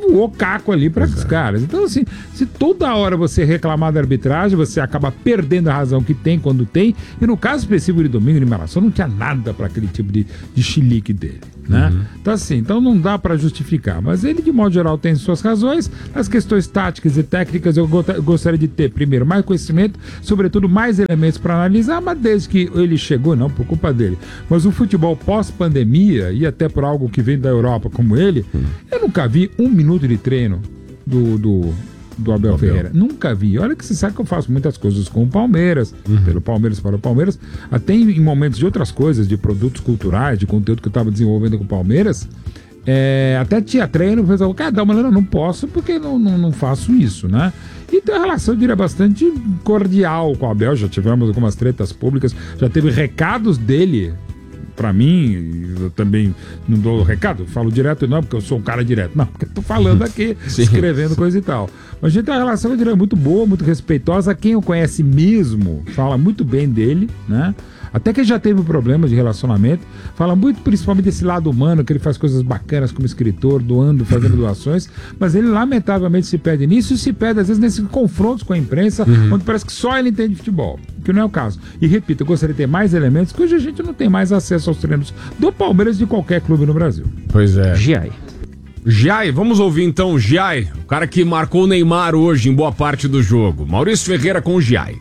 [SPEAKER 5] voou caco ali para os caras. Então, assim, se toda hora você reclamar da arbitragem, você acaba perdendo a razão que tem quando tem. E no caso específico de domingo de Mirassol, não tinha nada para aquele tipo de chilique dele, né? Então, assim, então não dá para justificar. Mas ele, de modo geral, tem suas razões. As questões táticas e técnicas, eu gostaria de ter, primeiro, mais conhecimento, sobretudo mais elementos para analisar, mas desde que ele chegou, não por culpa dele, mas o futebol pós-pandemia, e até por algo que vem da Europa como ele, eu nunca vi um minuto de treino do Abel Ferreira. Nunca vi. Olha que você sabe que eu faço muitas coisas com o Palmeiras, pelo Palmeiras para o Palmeiras, até em momentos de outras coisas, de produtos culturais, de conteúdo que eu estava desenvolvendo com o Palmeiras, até tinha treino, o pessoal, cara, não posso porque não faço isso, né? E tem uma relação, eu diria, bastante cordial com o Abel. Já tivemos algumas tretas públicas, já teve recados dele pra mim. Eu também não dou recado, eu falo direto não, porque eu sou um cara direto, não, porque eu tô falando aqui, escrevendo coisa e tal. Mas a gente tem uma relação, eu diria, muito boa, muito respeitosa. Quem o conhece mesmo fala muito bem dele, né? Até que ele já teve problemas de relacionamento, fala muito principalmente desse lado humano, que ele faz coisas bacanas como escritor, doando, fazendo doações, mas ele lamentavelmente se perde nisso e se perde às vezes nesses confrontos com a imprensa, onde parece que só ele entende futebol, que não é o caso. E repito, eu gostaria de ter mais elementos, que hoje a gente não tem mais acesso aos treinos do Palmeiras de qualquer clube no Brasil.
[SPEAKER 1] Pois é.
[SPEAKER 3] Giai,
[SPEAKER 1] vamos ouvir então o Giai, o cara que marcou o Neymar hoje em boa parte do jogo. Maurício Ferreira com o Giai.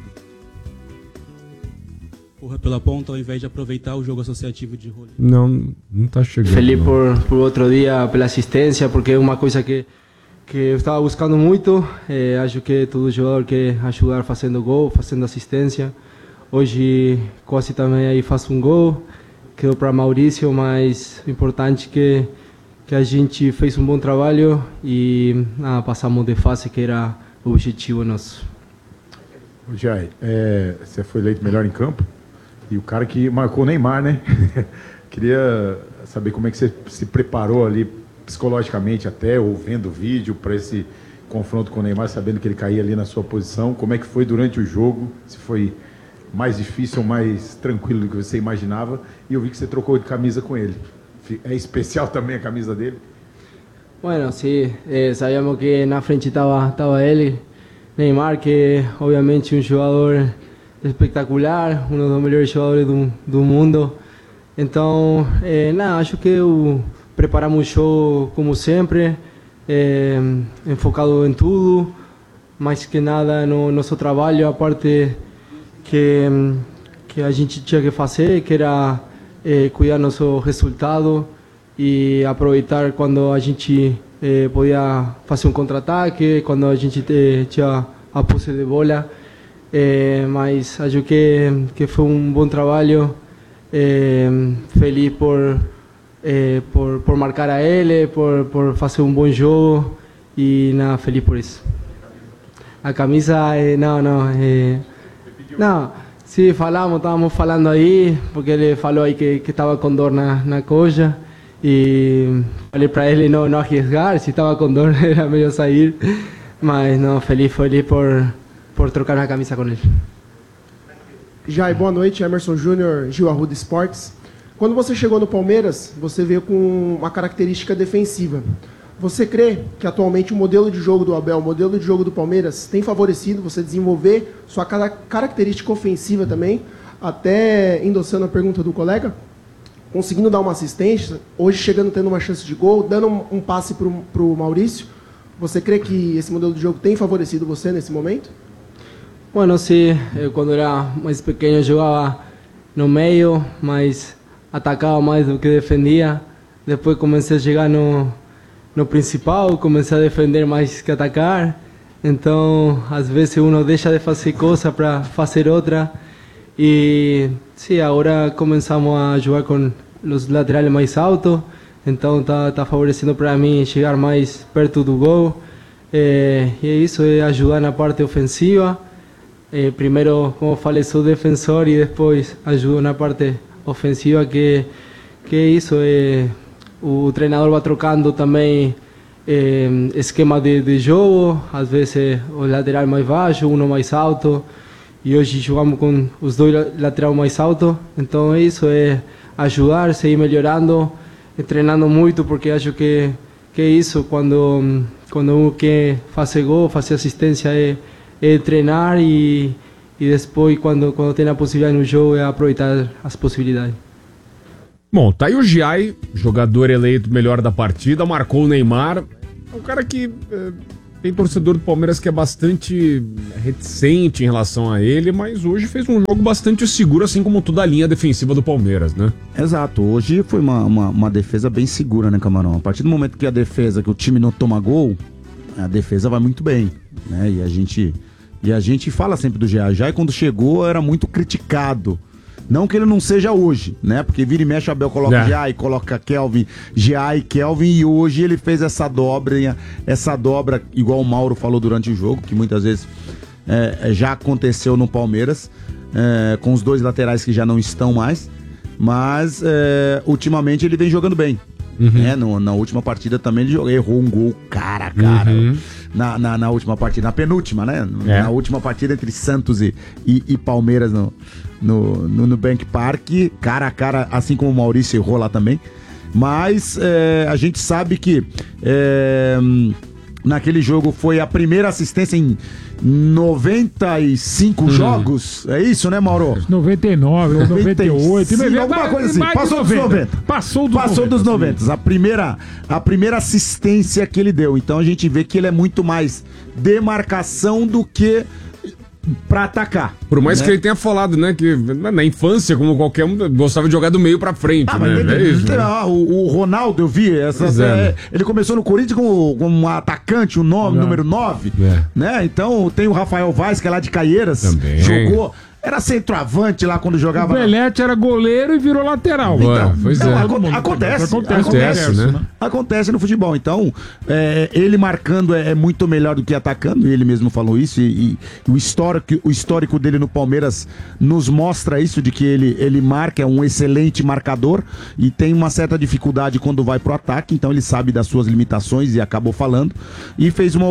[SPEAKER 18] Pela ponta ao invés de aproveitar o jogo associativo de Rolim.
[SPEAKER 1] Não tá chegando.
[SPEAKER 19] Feliz por outro dia, pela assistência, porque é uma coisa que eu estava buscando muito. Acho que todo jogador quer ajudar fazendo gol, fazendo assistência. Hoje quase também aí faço um gol, quedou para Maurício, mas o importante é que a gente fez um bom trabalho e passamos de fase, que era o objetivo nosso.
[SPEAKER 20] Jai, você foi eleito melhor em campo? E o cara que marcou o Neymar, né? Queria saber como é que você se preparou ali psicologicamente até, ou vendo o vídeo, para esse confronto com o Neymar, sabendo que ele caía ali na sua posição. Como é que foi durante o jogo? Se foi mais difícil ou mais tranquilo do que você imaginava? E eu vi que você trocou de camisa com ele. É especial também a camisa dele?
[SPEAKER 19] Bueno, sí, sabíamos que na frente estava ele, Neymar, que obviamente um jogador espectacular, um dos melhores jogadores do mundo. Então, acho que preparamos o show como sempre, enfocado em tudo, mais que nada no nosso trabalho, a parte que a gente tinha que fazer, que era cuidar nosso resultado e aproveitar quando a gente podia fazer um contra-ataque, quando a gente tinha a posse de bola. Mas acho que foi um bom trabalho, feliz por marcar a ele, por fazer um bom jogo e feliz por isso. A camisa, não, sim, estávamos falando aí, porque ele falou aí que estava com dor na coxa e falei para ele não arriesgar, se estava com dor era melhor sair, mas não, feliz por trocar a camisa com ele.
[SPEAKER 21] Jai, boa noite, Emerson Júnior, Gil Arruda Esportes. Quando você chegou no Palmeiras, você veio com uma característica defensiva. Você crê que atualmente o modelo de jogo do Abel, o modelo de jogo do Palmeiras tem favorecido você desenvolver sua característica ofensiva também, até endossando a pergunta do colega, conseguindo dar uma assistência, hoje chegando tendo uma chance de gol, dando um passe para o Maurício? Você crê que esse modelo de jogo tem favorecido você nesse momento?
[SPEAKER 19] Bueno, sí, cuando era más pequeño jugaba no medio, mas atacaba más do que defendía. Después comencé a llegar no principal, comencé a defender más que atacar. Então, às vezes uno deixa de fazer coisa para fazer outra. E sí, agora começamos a jogar com os laterais mais altos. Então, tá favorecendo para mim chegar mais perto do gol. E é isso, é ajudar na parte ofensiva. Primeiro, como falei, sou defensor e depois ajudo na parte ofensiva, que é isso. O treinador vai trocando também esquema de jogo, às vezes o lateral mais baixo, um mais alto, e hoje jogamos com os dois laterais mais altos. Então é isso, é ajudar, seguir melhorando, treinando muito, porque acho que é isso, quando quando um quer fazer gol, fazer assistência é treinar e depois, quando tem a possibilidade no jogo, é aproveitar as possibilidades.
[SPEAKER 1] Bom, tá aí o Giai, jogador eleito melhor da partida, marcou o Neymar. É um cara que tem torcedor do Palmeiras que é bastante reticente em relação a ele, mas hoje fez um jogo bastante seguro, assim como toda a linha defensiva do Palmeiras, né?
[SPEAKER 4] Exato, hoje foi uma defesa bem segura, né, Camarão? A partir do momento que que o time não toma gol, a defesa vai muito bem, né? E a gente fala sempre do Giai, quando chegou era muito criticado. Não que ele não seja hoje, né? Porque vira e mexe, o Abel coloca Giai, coloca Kelvin, e hoje ele fez essa dobra, igual o Mauro falou durante o jogo, que muitas vezes já aconteceu no Palmeiras, com os dois laterais que já não estão mais, mas ultimamente ele vem jogando bem. Na última partida também ele errou um gol cara a cara. Na última partida, na penúltima, né? Na última partida entre Santos e Palmeiras no Bank Park, cara a cara, assim como o Maurício errou lá também. Mas a gente sabe que naquele jogo foi a primeira assistência em 95 jogos. É isso, né, Mauro?
[SPEAKER 5] 99 ou 98.
[SPEAKER 4] Alguma coisa assim. Passou dos 90. Passou dos 90. A primeira assistência que ele deu. Então a gente vê que ele é muito mais demarcação do que pra atacar.
[SPEAKER 1] Por mais que ele tenha falado, né, que na infância, como qualquer um, gostava de jogar do meio pra frente, né?
[SPEAKER 4] O Ronaldo, eu vi, ele começou no Corinthians como um atacante, número 9, né? Então tem o Rafael Vaz, que é lá de Caieiras, também jogou. Era centroavante lá quando jogava.
[SPEAKER 5] O Belete era goleiro e virou lateral.
[SPEAKER 4] Acontece no futebol. Então, ele marcando é muito melhor do que atacando. Ele mesmo falou isso. E o histórico dele no Palmeiras nos mostra isso, de que ele marca, é um excelente marcador e tem uma certa dificuldade quando vai pro ataque. Então ele sabe das suas limitações e acabou falando. E fez uma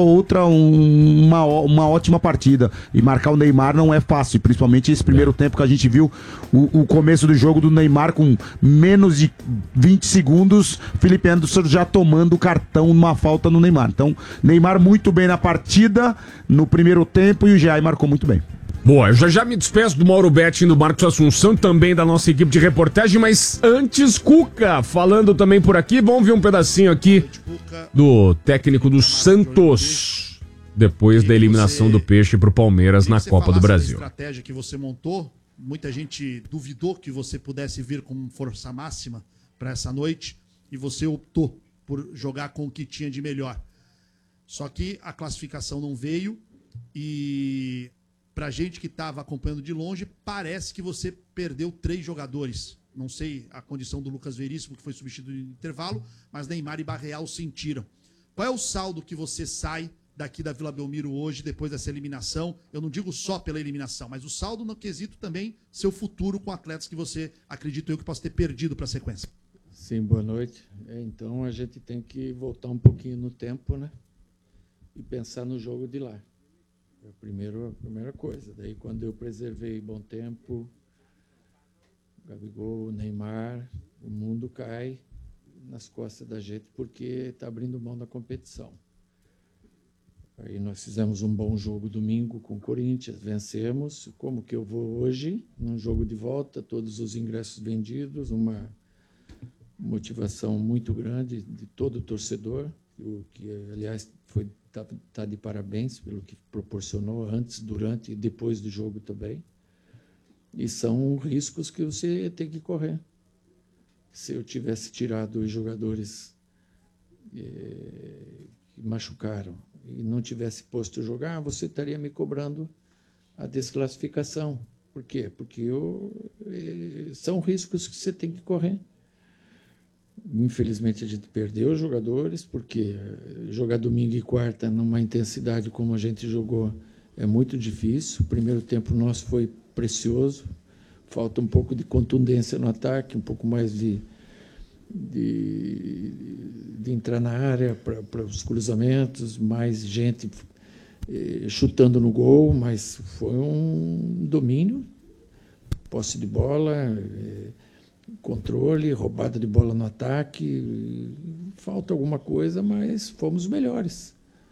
[SPEAKER 4] ótima partida. E marcar o Neymar não é fácil, principalmente esse primeiro tempo que a gente viu o começo do jogo do Neymar com menos de 20 segundos, Felipe Anderson já tomando o cartão, uma falta no Neymar. Então, Neymar muito bem na partida, no primeiro tempo, e o Giai marcou muito bem.
[SPEAKER 1] Boa, eu já me despeço do Mauro Betti e do Marcos Assunção, também da nossa equipe de reportagem, mas antes, Cuca, falando também por aqui, vamos ver um pedacinho aqui do técnico do Santos, depois da eliminação do Peixe pro Palmeiras na Copa do Brasil.
[SPEAKER 2] A estratégia que você montou, muita gente duvidou que você pudesse vir com força máxima para essa noite e você optou por jogar com o que tinha de melhor. Só que a classificação não veio e pra gente que estava acompanhando de longe, parece que você perdeu 3 jogadores. Não sei a condição do Lucas Veríssimo, que foi substituído no intervalo, mas Neymar e Barreal sentiram. Qual é o saldo que você sai daqui da Vila Belmiro hoje, depois dessa eliminação? Eu não digo só pela eliminação, mas o saldo no quesito também, seu futuro com atletas que você, acredito eu, que possa ter perdido para a sequência.
[SPEAKER 22] Sim, boa noite. Então a gente tem que voltar um pouquinho no tempo, né? E pensar no jogo de lá. É a primeira coisa. Daí quando eu preservei bom tempo, Gabigol, Neymar, o mundo cai nas costas da gente porque está abrindo mão da competição. Aí nós fizemos um bom jogo domingo com o Corinthians, vencemos. Como que eu vou hoje, num jogo de volta, todos os ingressos vendidos, uma motivação muito grande de todo o torcedor, o que, aliás, tá de parabéns pelo que proporcionou antes, durante e depois do jogo também. E são riscos que você tem que correr. Se eu tivesse tirado os jogadores que machucaram e não tivesse posto jogar, você estaria me cobrando a desclassificação. Por quê? Porque são riscos que você tem que correr. Infelizmente a gente perdeu os jogadores, porque jogar domingo e quarta numa intensidade como a gente jogou é muito difícil. O primeiro tempo nosso foi precioso, falta um pouco de contundência no ataque, um pouco mais de entrar na área para os cruzamentos, mais gente chutando no gol, mas foi um domínio, posse de bola, controle, roubada de bola no ataque, falta alguma coisa, mas fomos melhores.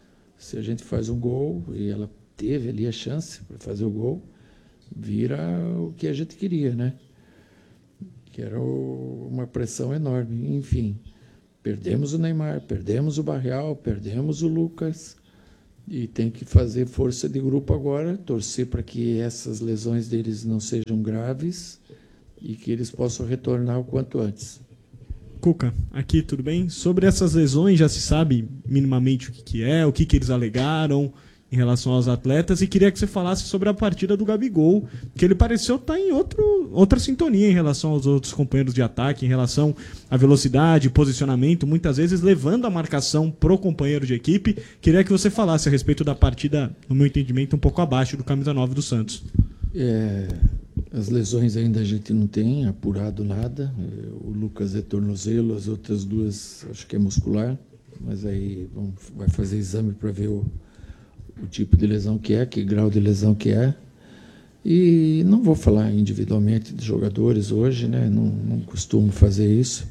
[SPEAKER 22] Se a gente faz um gol, e ela teve ali a chance para fazer o gol, vira o que a gente queria, né? Que era uma pressão enorme. Enfim, perdemos o Neymar, perdemos o Barreal, perdemos o Lucas, e tem que fazer força de grupo agora, torcer para que essas lesões deles não sejam graves e que eles possam retornar o quanto antes.
[SPEAKER 6] Cuca, aqui, tudo bem? Sobre essas lesões, já se sabe minimamente o que é, o que eles alegaram em relação aos atletas, e queria que você falasse sobre a partida do Gabigol, que ele pareceu estar em outra sintonia em relação aos outros companheiros de ataque, em relação à velocidade, posicionamento, muitas vezes levando a marcação pro companheiro de equipe. Queria que você falasse a respeito da partida, no meu entendimento, um pouco abaixo do camisa 9 do Santos.
[SPEAKER 22] As lesões ainda a gente não tem apurado nada. O Lucas é tornozelo, as outras duas acho que é muscular, mas aí vai fazer exame para ver o tipo de lesão que é, que grau de lesão que é. E não vou falar individualmente de jogadores hoje, né? Não costumo fazer isso.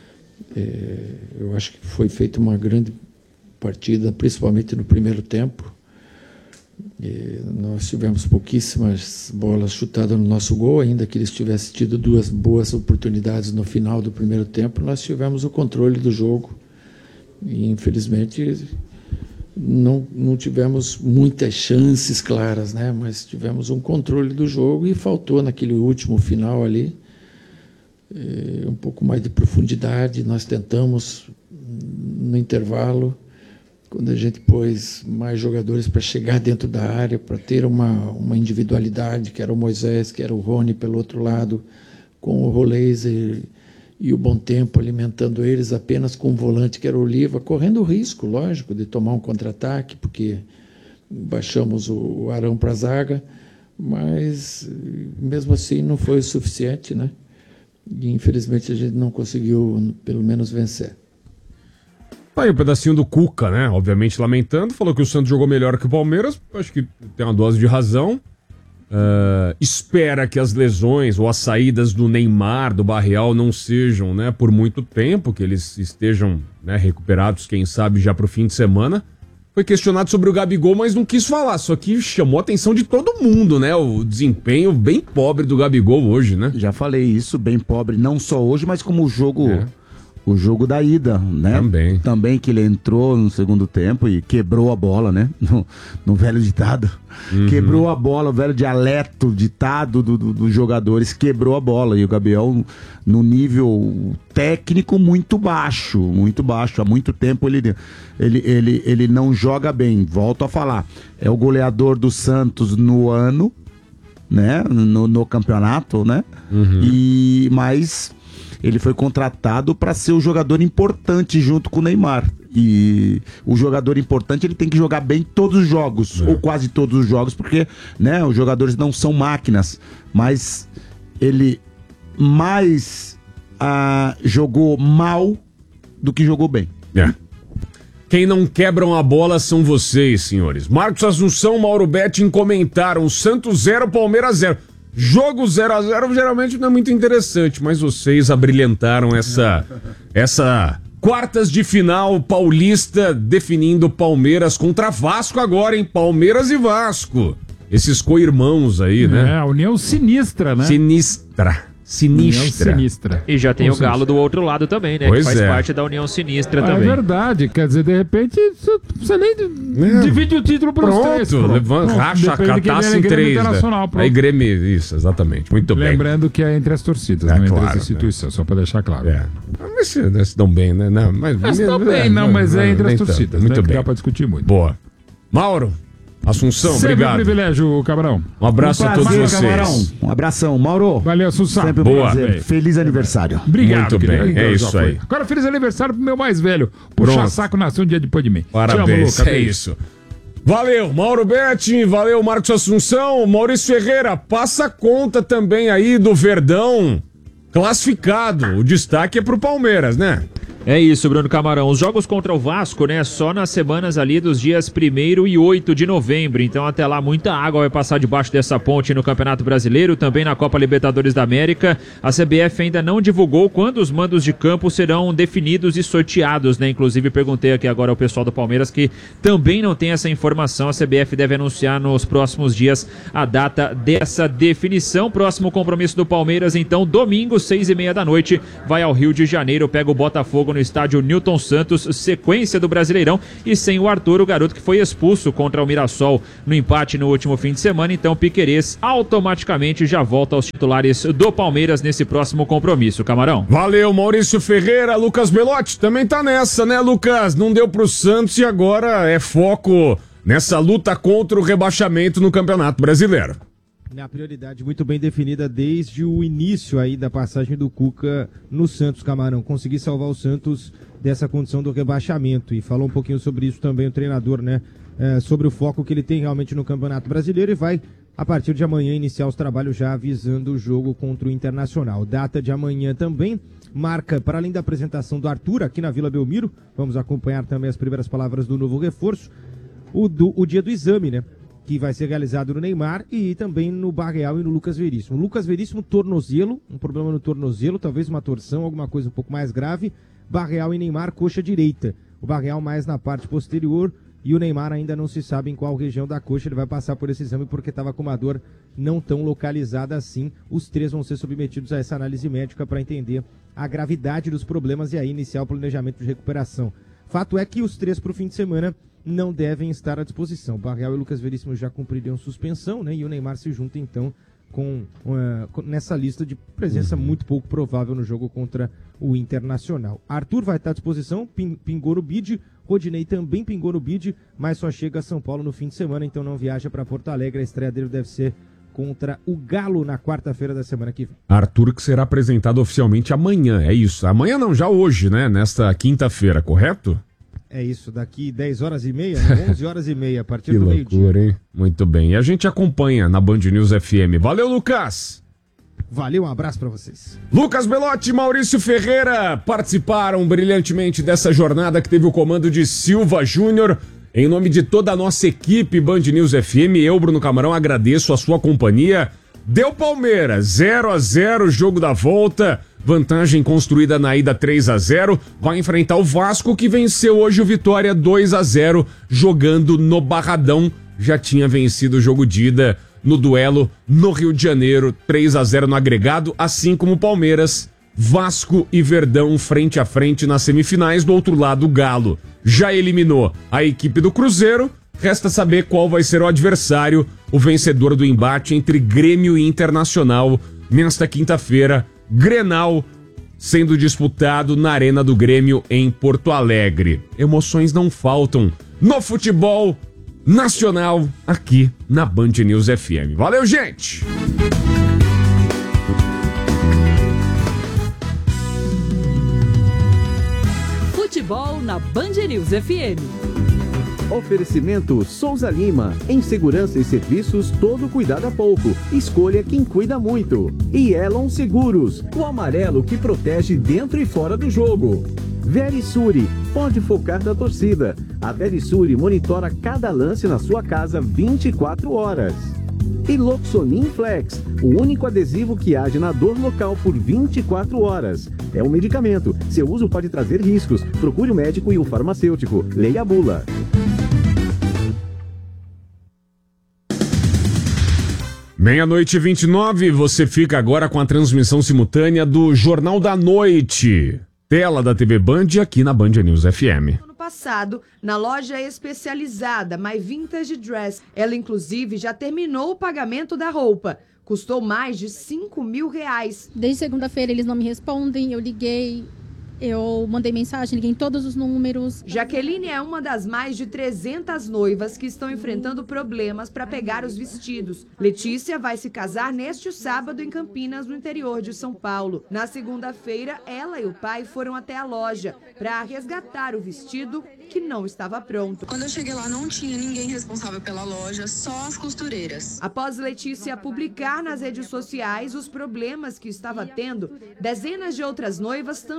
[SPEAKER 22] Eu acho que foi feita uma grande partida, principalmente no primeiro tempo. Nós tivemos pouquíssimas bolas chutadas no nosso gol, ainda que eles tivessem tido 2 boas oportunidades no final do primeiro tempo. Nós tivemos o controle do jogo e, infelizmente, não tivemos muitas chances claras, né? Mas tivemos um controle do jogo e faltou naquele último final ali um pouco mais de profundidade. Nós tentamos no intervalo, quando a gente pôs mais jogadores para chegar dentro da área, para ter uma individualidade, que era o Moisés, que era o Rony pelo outro lado, com o Roleiser e o Bom Tempo alimentando eles, apenas com o volante, que era o Oliva, correndo o risco, lógico, de tomar um contra-ataque, porque baixamos o Arão para a zaga, mas mesmo assim não foi o suficiente, né? E infelizmente a gente não conseguiu, pelo menos, vencer.
[SPEAKER 1] Aí um pedacinho do Cuca, né? Obviamente lamentando, falou que o Santos jogou melhor que o Palmeiras. Acho que tem uma dose de razão. Espera que as lesões ou as saídas do Neymar, do Barreal, não sejam, né, por muito tempo, que eles estejam, né, recuperados, quem sabe, já pro fim de semana. Foi questionado sobre o Gabigol, mas não quis falar. Só que chamou a atenção de todo mundo, né? O desempenho bem pobre do Gabigol hoje, né?
[SPEAKER 4] Já falei isso, bem pobre, não só hoje, mas como o jogo... O jogo da ida, né? Também que ele entrou no segundo tempo e quebrou a bola, né? No velho ditado. Quebrou a bola, o velho dialeto ditado dos jogadores, quebrou a bola. E o Gabriel, no nível técnico, muito baixo. Há muito tempo ele não joga bem. Volto a falar. É o goleador do Santos no ano, né? No campeonato, né? Mas... ele foi contratado para ser o jogador importante junto com o Neymar. E o jogador importante, ele tem que jogar bem todos os jogos, ou quase todos os jogos, porque, né, os jogadores não são máquinas. Mas ele mais jogou mal do que jogou bem.
[SPEAKER 1] Quem não quebram a bola são vocês, senhores. Marcos Assunção, Mauro Betting comentaram: Santos 0, Palmeiras 0. Jogo 0-0 geralmente não é muito interessante, mas vocês abrilhantaram essa quartas de final paulista, definindo Palmeiras contra Vasco agora, hein? Palmeiras e Vasco. Esses co-irmãos aí, né?
[SPEAKER 5] A união sinistra, né?
[SPEAKER 1] Sinistra.
[SPEAKER 3] E já tem o Galo do outro lado também, né?
[SPEAKER 1] Pois
[SPEAKER 3] que faz parte da união sinistra também.
[SPEAKER 5] É verdade, quer dizer, de repente você nem divide o título para os três.
[SPEAKER 1] Racha a taça em 3. Aí Grêmio, isso, exatamente. Muito bem.
[SPEAKER 5] Lembrando que é entre as torcidas, não entre as instituições, só para deixar claro.
[SPEAKER 1] Mas se dão bem, né? Não, mas
[SPEAKER 5] estão bem, mas é entre as torcidas.
[SPEAKER 1] Muito bem.
[SPEAKER 5] Dá para discutir muito.
[SPEAKER 1] Boa. Mauro Assunção,
[SPEAKER 5] sempre
[SPEAKER 1] obrigado.
[SPEAKER 5] Sempre um privilégio, Camarão.
[SPEAKER 1] Um abraço a todos vocês.
[SPEAKER 4] Camarão. Um abração, Mauro.
[SPEAKER 5] Valeu, Assunção.
[SPEAKER 4] Sempre um prazer. Feliz aniversário.
[SPEAKER 5] Obrigado.
[SPEAKER 1] Muito bem, é isso aí.
[SPEAKER 5] Agora feliz aniversário pro meu mais velho. Puxa saco nasceu um dia depois de mim.
[SPEAKER 1] Parabéns, é isso. Valeu, Mauro Betti, valeu, Marcos Assunção. Maurício Ferreira, passa a conta também aí do Verdão classificado. O destaque é pro Palmeiras, né?
[SPEAKER 3] É isso, Bruno Camarão. Os jogos contra o Vasco, né, só nas semanas ali dos dias 1º e 8 de novembro. Então até lá muita água vai passar debaixo dessa ponte no Campeonato Brasileiro, também na Copa Libertadores da América. A CBF ainda não divulgou quando os mandos de campo serão definidos e sorteados, né? Inclusive perguntei aqui agora ao pessoal do Palmeiras que também não tem essa informação. A CBF deve anunciar nos próximos dias a data dessa definição. Próximo compromisso do Palmeiras, então, domingo, 6h30 da noite, vai ao Rio de Janeiro, pega o Botafogo no estádio Newton Santos, sequência do Brasileirão, e sem o Arthur, o garoto que foi expulso contra o Mirassol no empate no último fim de semana. Então Piquerez automaticamente já volta aos titulares do Palmeiras nesse próximo compromisso. Camarão.
[SPEAKER 1] Valeu, Maurício Ferreira. Lucas Belotti também tá nessa, né, Lucas? Não deu pro Santos e agora é foco nessa luta contra o rebaixamento no Campeonato Brasileiro.
[SPEAKER 7] A prioridade muito bem definida desde o início aí da passagem do Cuca no Santos, Camarão. Conseguir salvar o Santos dessa condição do rebaixamento. E falou um pouquinho sobre isso também o treinador, né? Sobre o foco que ele tem realmente no Campeonato Brasileiro e vai, a partir de amanhã, iniciar os trabalhos já avisando o jogo contra o Internacional. Data de amanhã também marca, para além da apresentação do Arthur aqui na Vila Belmiro, vamos acompanhar também as primeiras palavras do novo reforço, o dia do exame, né? Que vai ser realizado no Neymar e também no Barreal e no Lucas Veríssimo. Lucas Veríssimo, tornozelo, um problema no tornozelo, talvez uma torção, alguma coisa um pouco mais grave. Barreal e Neymar, coxa direita. O Barreal mais na parte posterior e o Neymar ainda não se sabe em qual região da coxa ele vai passar por esse exame porque estava com uma dor não tão localizada assim. Os três vão ser submetidos a essa análise médica para entender a gravidade dos problemas e aí iniciar o planejamento de recuperação. Fato é que os três para o fim de semana não devem estar à disposição. Barreal e Lucas Veríssimo já cumpririam suspensão, né? E o Neymar se junta então nessa lista de presença muito pouco provável no jogo contra o Internacional. Arthur vai estar à disposição, pingou no bid, Rodinei também pingou no bid, mas só chega a São Paulo no fim de semana, então não viaja para Porto Alegre. A estreia dele deve ser contra o Galo na quarta-feira da semana que vem.
[SPEAKER 1] Arthur que será apresentado oficialmente amanhã, é isso? Amanhã não, já hoje, né? Nesta quinta-feira, correto?
[SPEAKER 7] É isso, daqui 10h30, né? 11h30, a partir do meio-dia.
[SPEAKER 1] Que loucura, hein? Muito bem. E a gente acompanha na Band News FM. Valeu, Lucas!
[SPEAKER 7] Valeu, um abraço pra vocês.
[SPEAKER 1] Lucas Belotti e Maurício Ferreira participaram brilhantemente dessa jornada que teve o comando de Silva Júnior. Em nome de toda a nossa equipe Band News FM, eu, Bruno Camarão, agradeço a sua companhia. Deu Palmeiras, 0-0, jogo da volta. Vantagem construída na ida 3-0, vai enfrentar o Vasco que venceu hoje o Vitória 2-0, jogando no Barradão. Já tinha vencido o jogo de ida no duelo no Rio de Janeiro, 3-0 no agregado, assim como o Palmeiras. Vasco e Verdão frente a frente nas semifinais, do outro lado o Galo já eliminou a equipe do Cruzeiro. Resta saber qual vai ser o adversário, o vencedor do embate entre Grêmio e Internacional nesta quinta-feira. Grenal sendo disputado na Arena do Grêmio em Porto Alegre. Emoções não faltam no futebol nacional aqui na Band News FM. Valeu, gente!
[SPEAKER 9] Futebol na Band News FM.
[SPEAKER 23] Oferecimento Souza Lima. Em segurança e serviços, todo cuidado é pouco. Escolha quem cuida muito. E Elon Seguros, o amarelo que protege dentro e fora do jogo. Verisure, pode focar da torcida. A Verisure monitora cada lance na sua casa 24 horas. E Loxonin Flex, o único adesivo que age na dor local por 24 horas. É um medicamento. Seu uso pode trazer riscos. Procure o médico e o farmacêutico. Leia a bula.
[SPEAKER 1] Meia-noite e 29, você fica agora com a transmissão simultânea do Jornal da Noite. Tela da TV Band aqui na Band News FM.
[SPEAKER 24] Ano passado, na loja especializada My Vintage Dress, ela inclusive já terminou o pagamento da roupa. Custou mais de R$5.000.
[SPEAKER 25] Desde segunda-feira eles não me respondem, eu liguei, eu mandei mensagem, liguei em todos os números.
[SPEAKER 24] Jaqueline é uma das mais de 300 noivas que estão enfrentando problemas para pegar os vestidos. Letícia vai se casar neste sábado em Campinas, no interior de São Paulo. Na segunda-feira, ela e o pai foram até a loja para resgatar o vestido que não estava pronto.
[SPEAKER 26] Quando eu cheguei lá, não tinha ninguém responsável pela loja, só as costureiras.
[SPEAKER 24] Após Letícia publicar nas redes sociais os problemas que estava tendo, dezenas de outras noivas também foram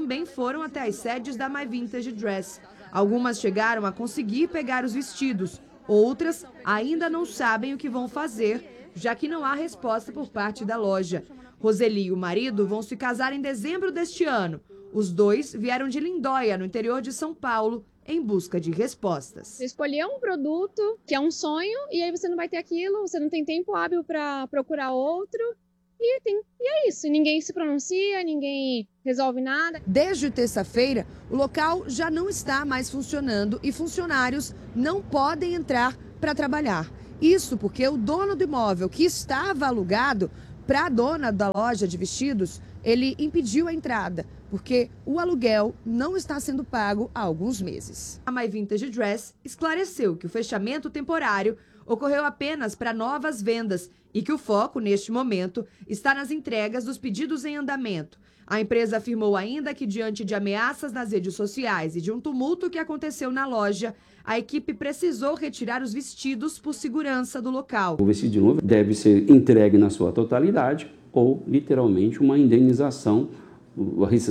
[SPEAKER 24] foram até as sedes da My Vintage Dress. Algumas chegaram a conseguir pegar os vestidos, outras ainda não sabem o que vão fazer, já que não há resposta por parte da loja. Roseli e o marido vão se casar em dezembro deste ano. Os dois vieram de Lindóia, no interior de São Paulo, em busca de respostas.
[SPEAKER 8] Você escolheu um produto que é um sonho e aí você não vai ter aquilo, você não tem tempo hábil para procurar outro e é isso. Ninguém se pronuncia, ninguém resolve nada.
[SPEAKER 24] Desde terça-feira, o local já não está mais funcionando e funcionários não podem entrar para trabalhar. Isso porque o dono do imóvel, que estava alugado para a dona da loja de vestidos, ele impediu a entrada, porque o aluguel não está sendo pago há alguns meses. A My Vintage Dress esclareceu que o fechamento temporário ocorreu apenas para novas vendas e que o foco, neste momento, está nas entregas dos pedidos em andamento. A empresa afirmou ainda que, diante de ameaças nas redes sociais e de um tumulto que aconteceu na loja, a equipe precisou retirar os vestidos por segurança do local.
[SPEAKER 10] O vestido de noiva deve ser entregue na sua totalidade ou, literalmente, uma indenização,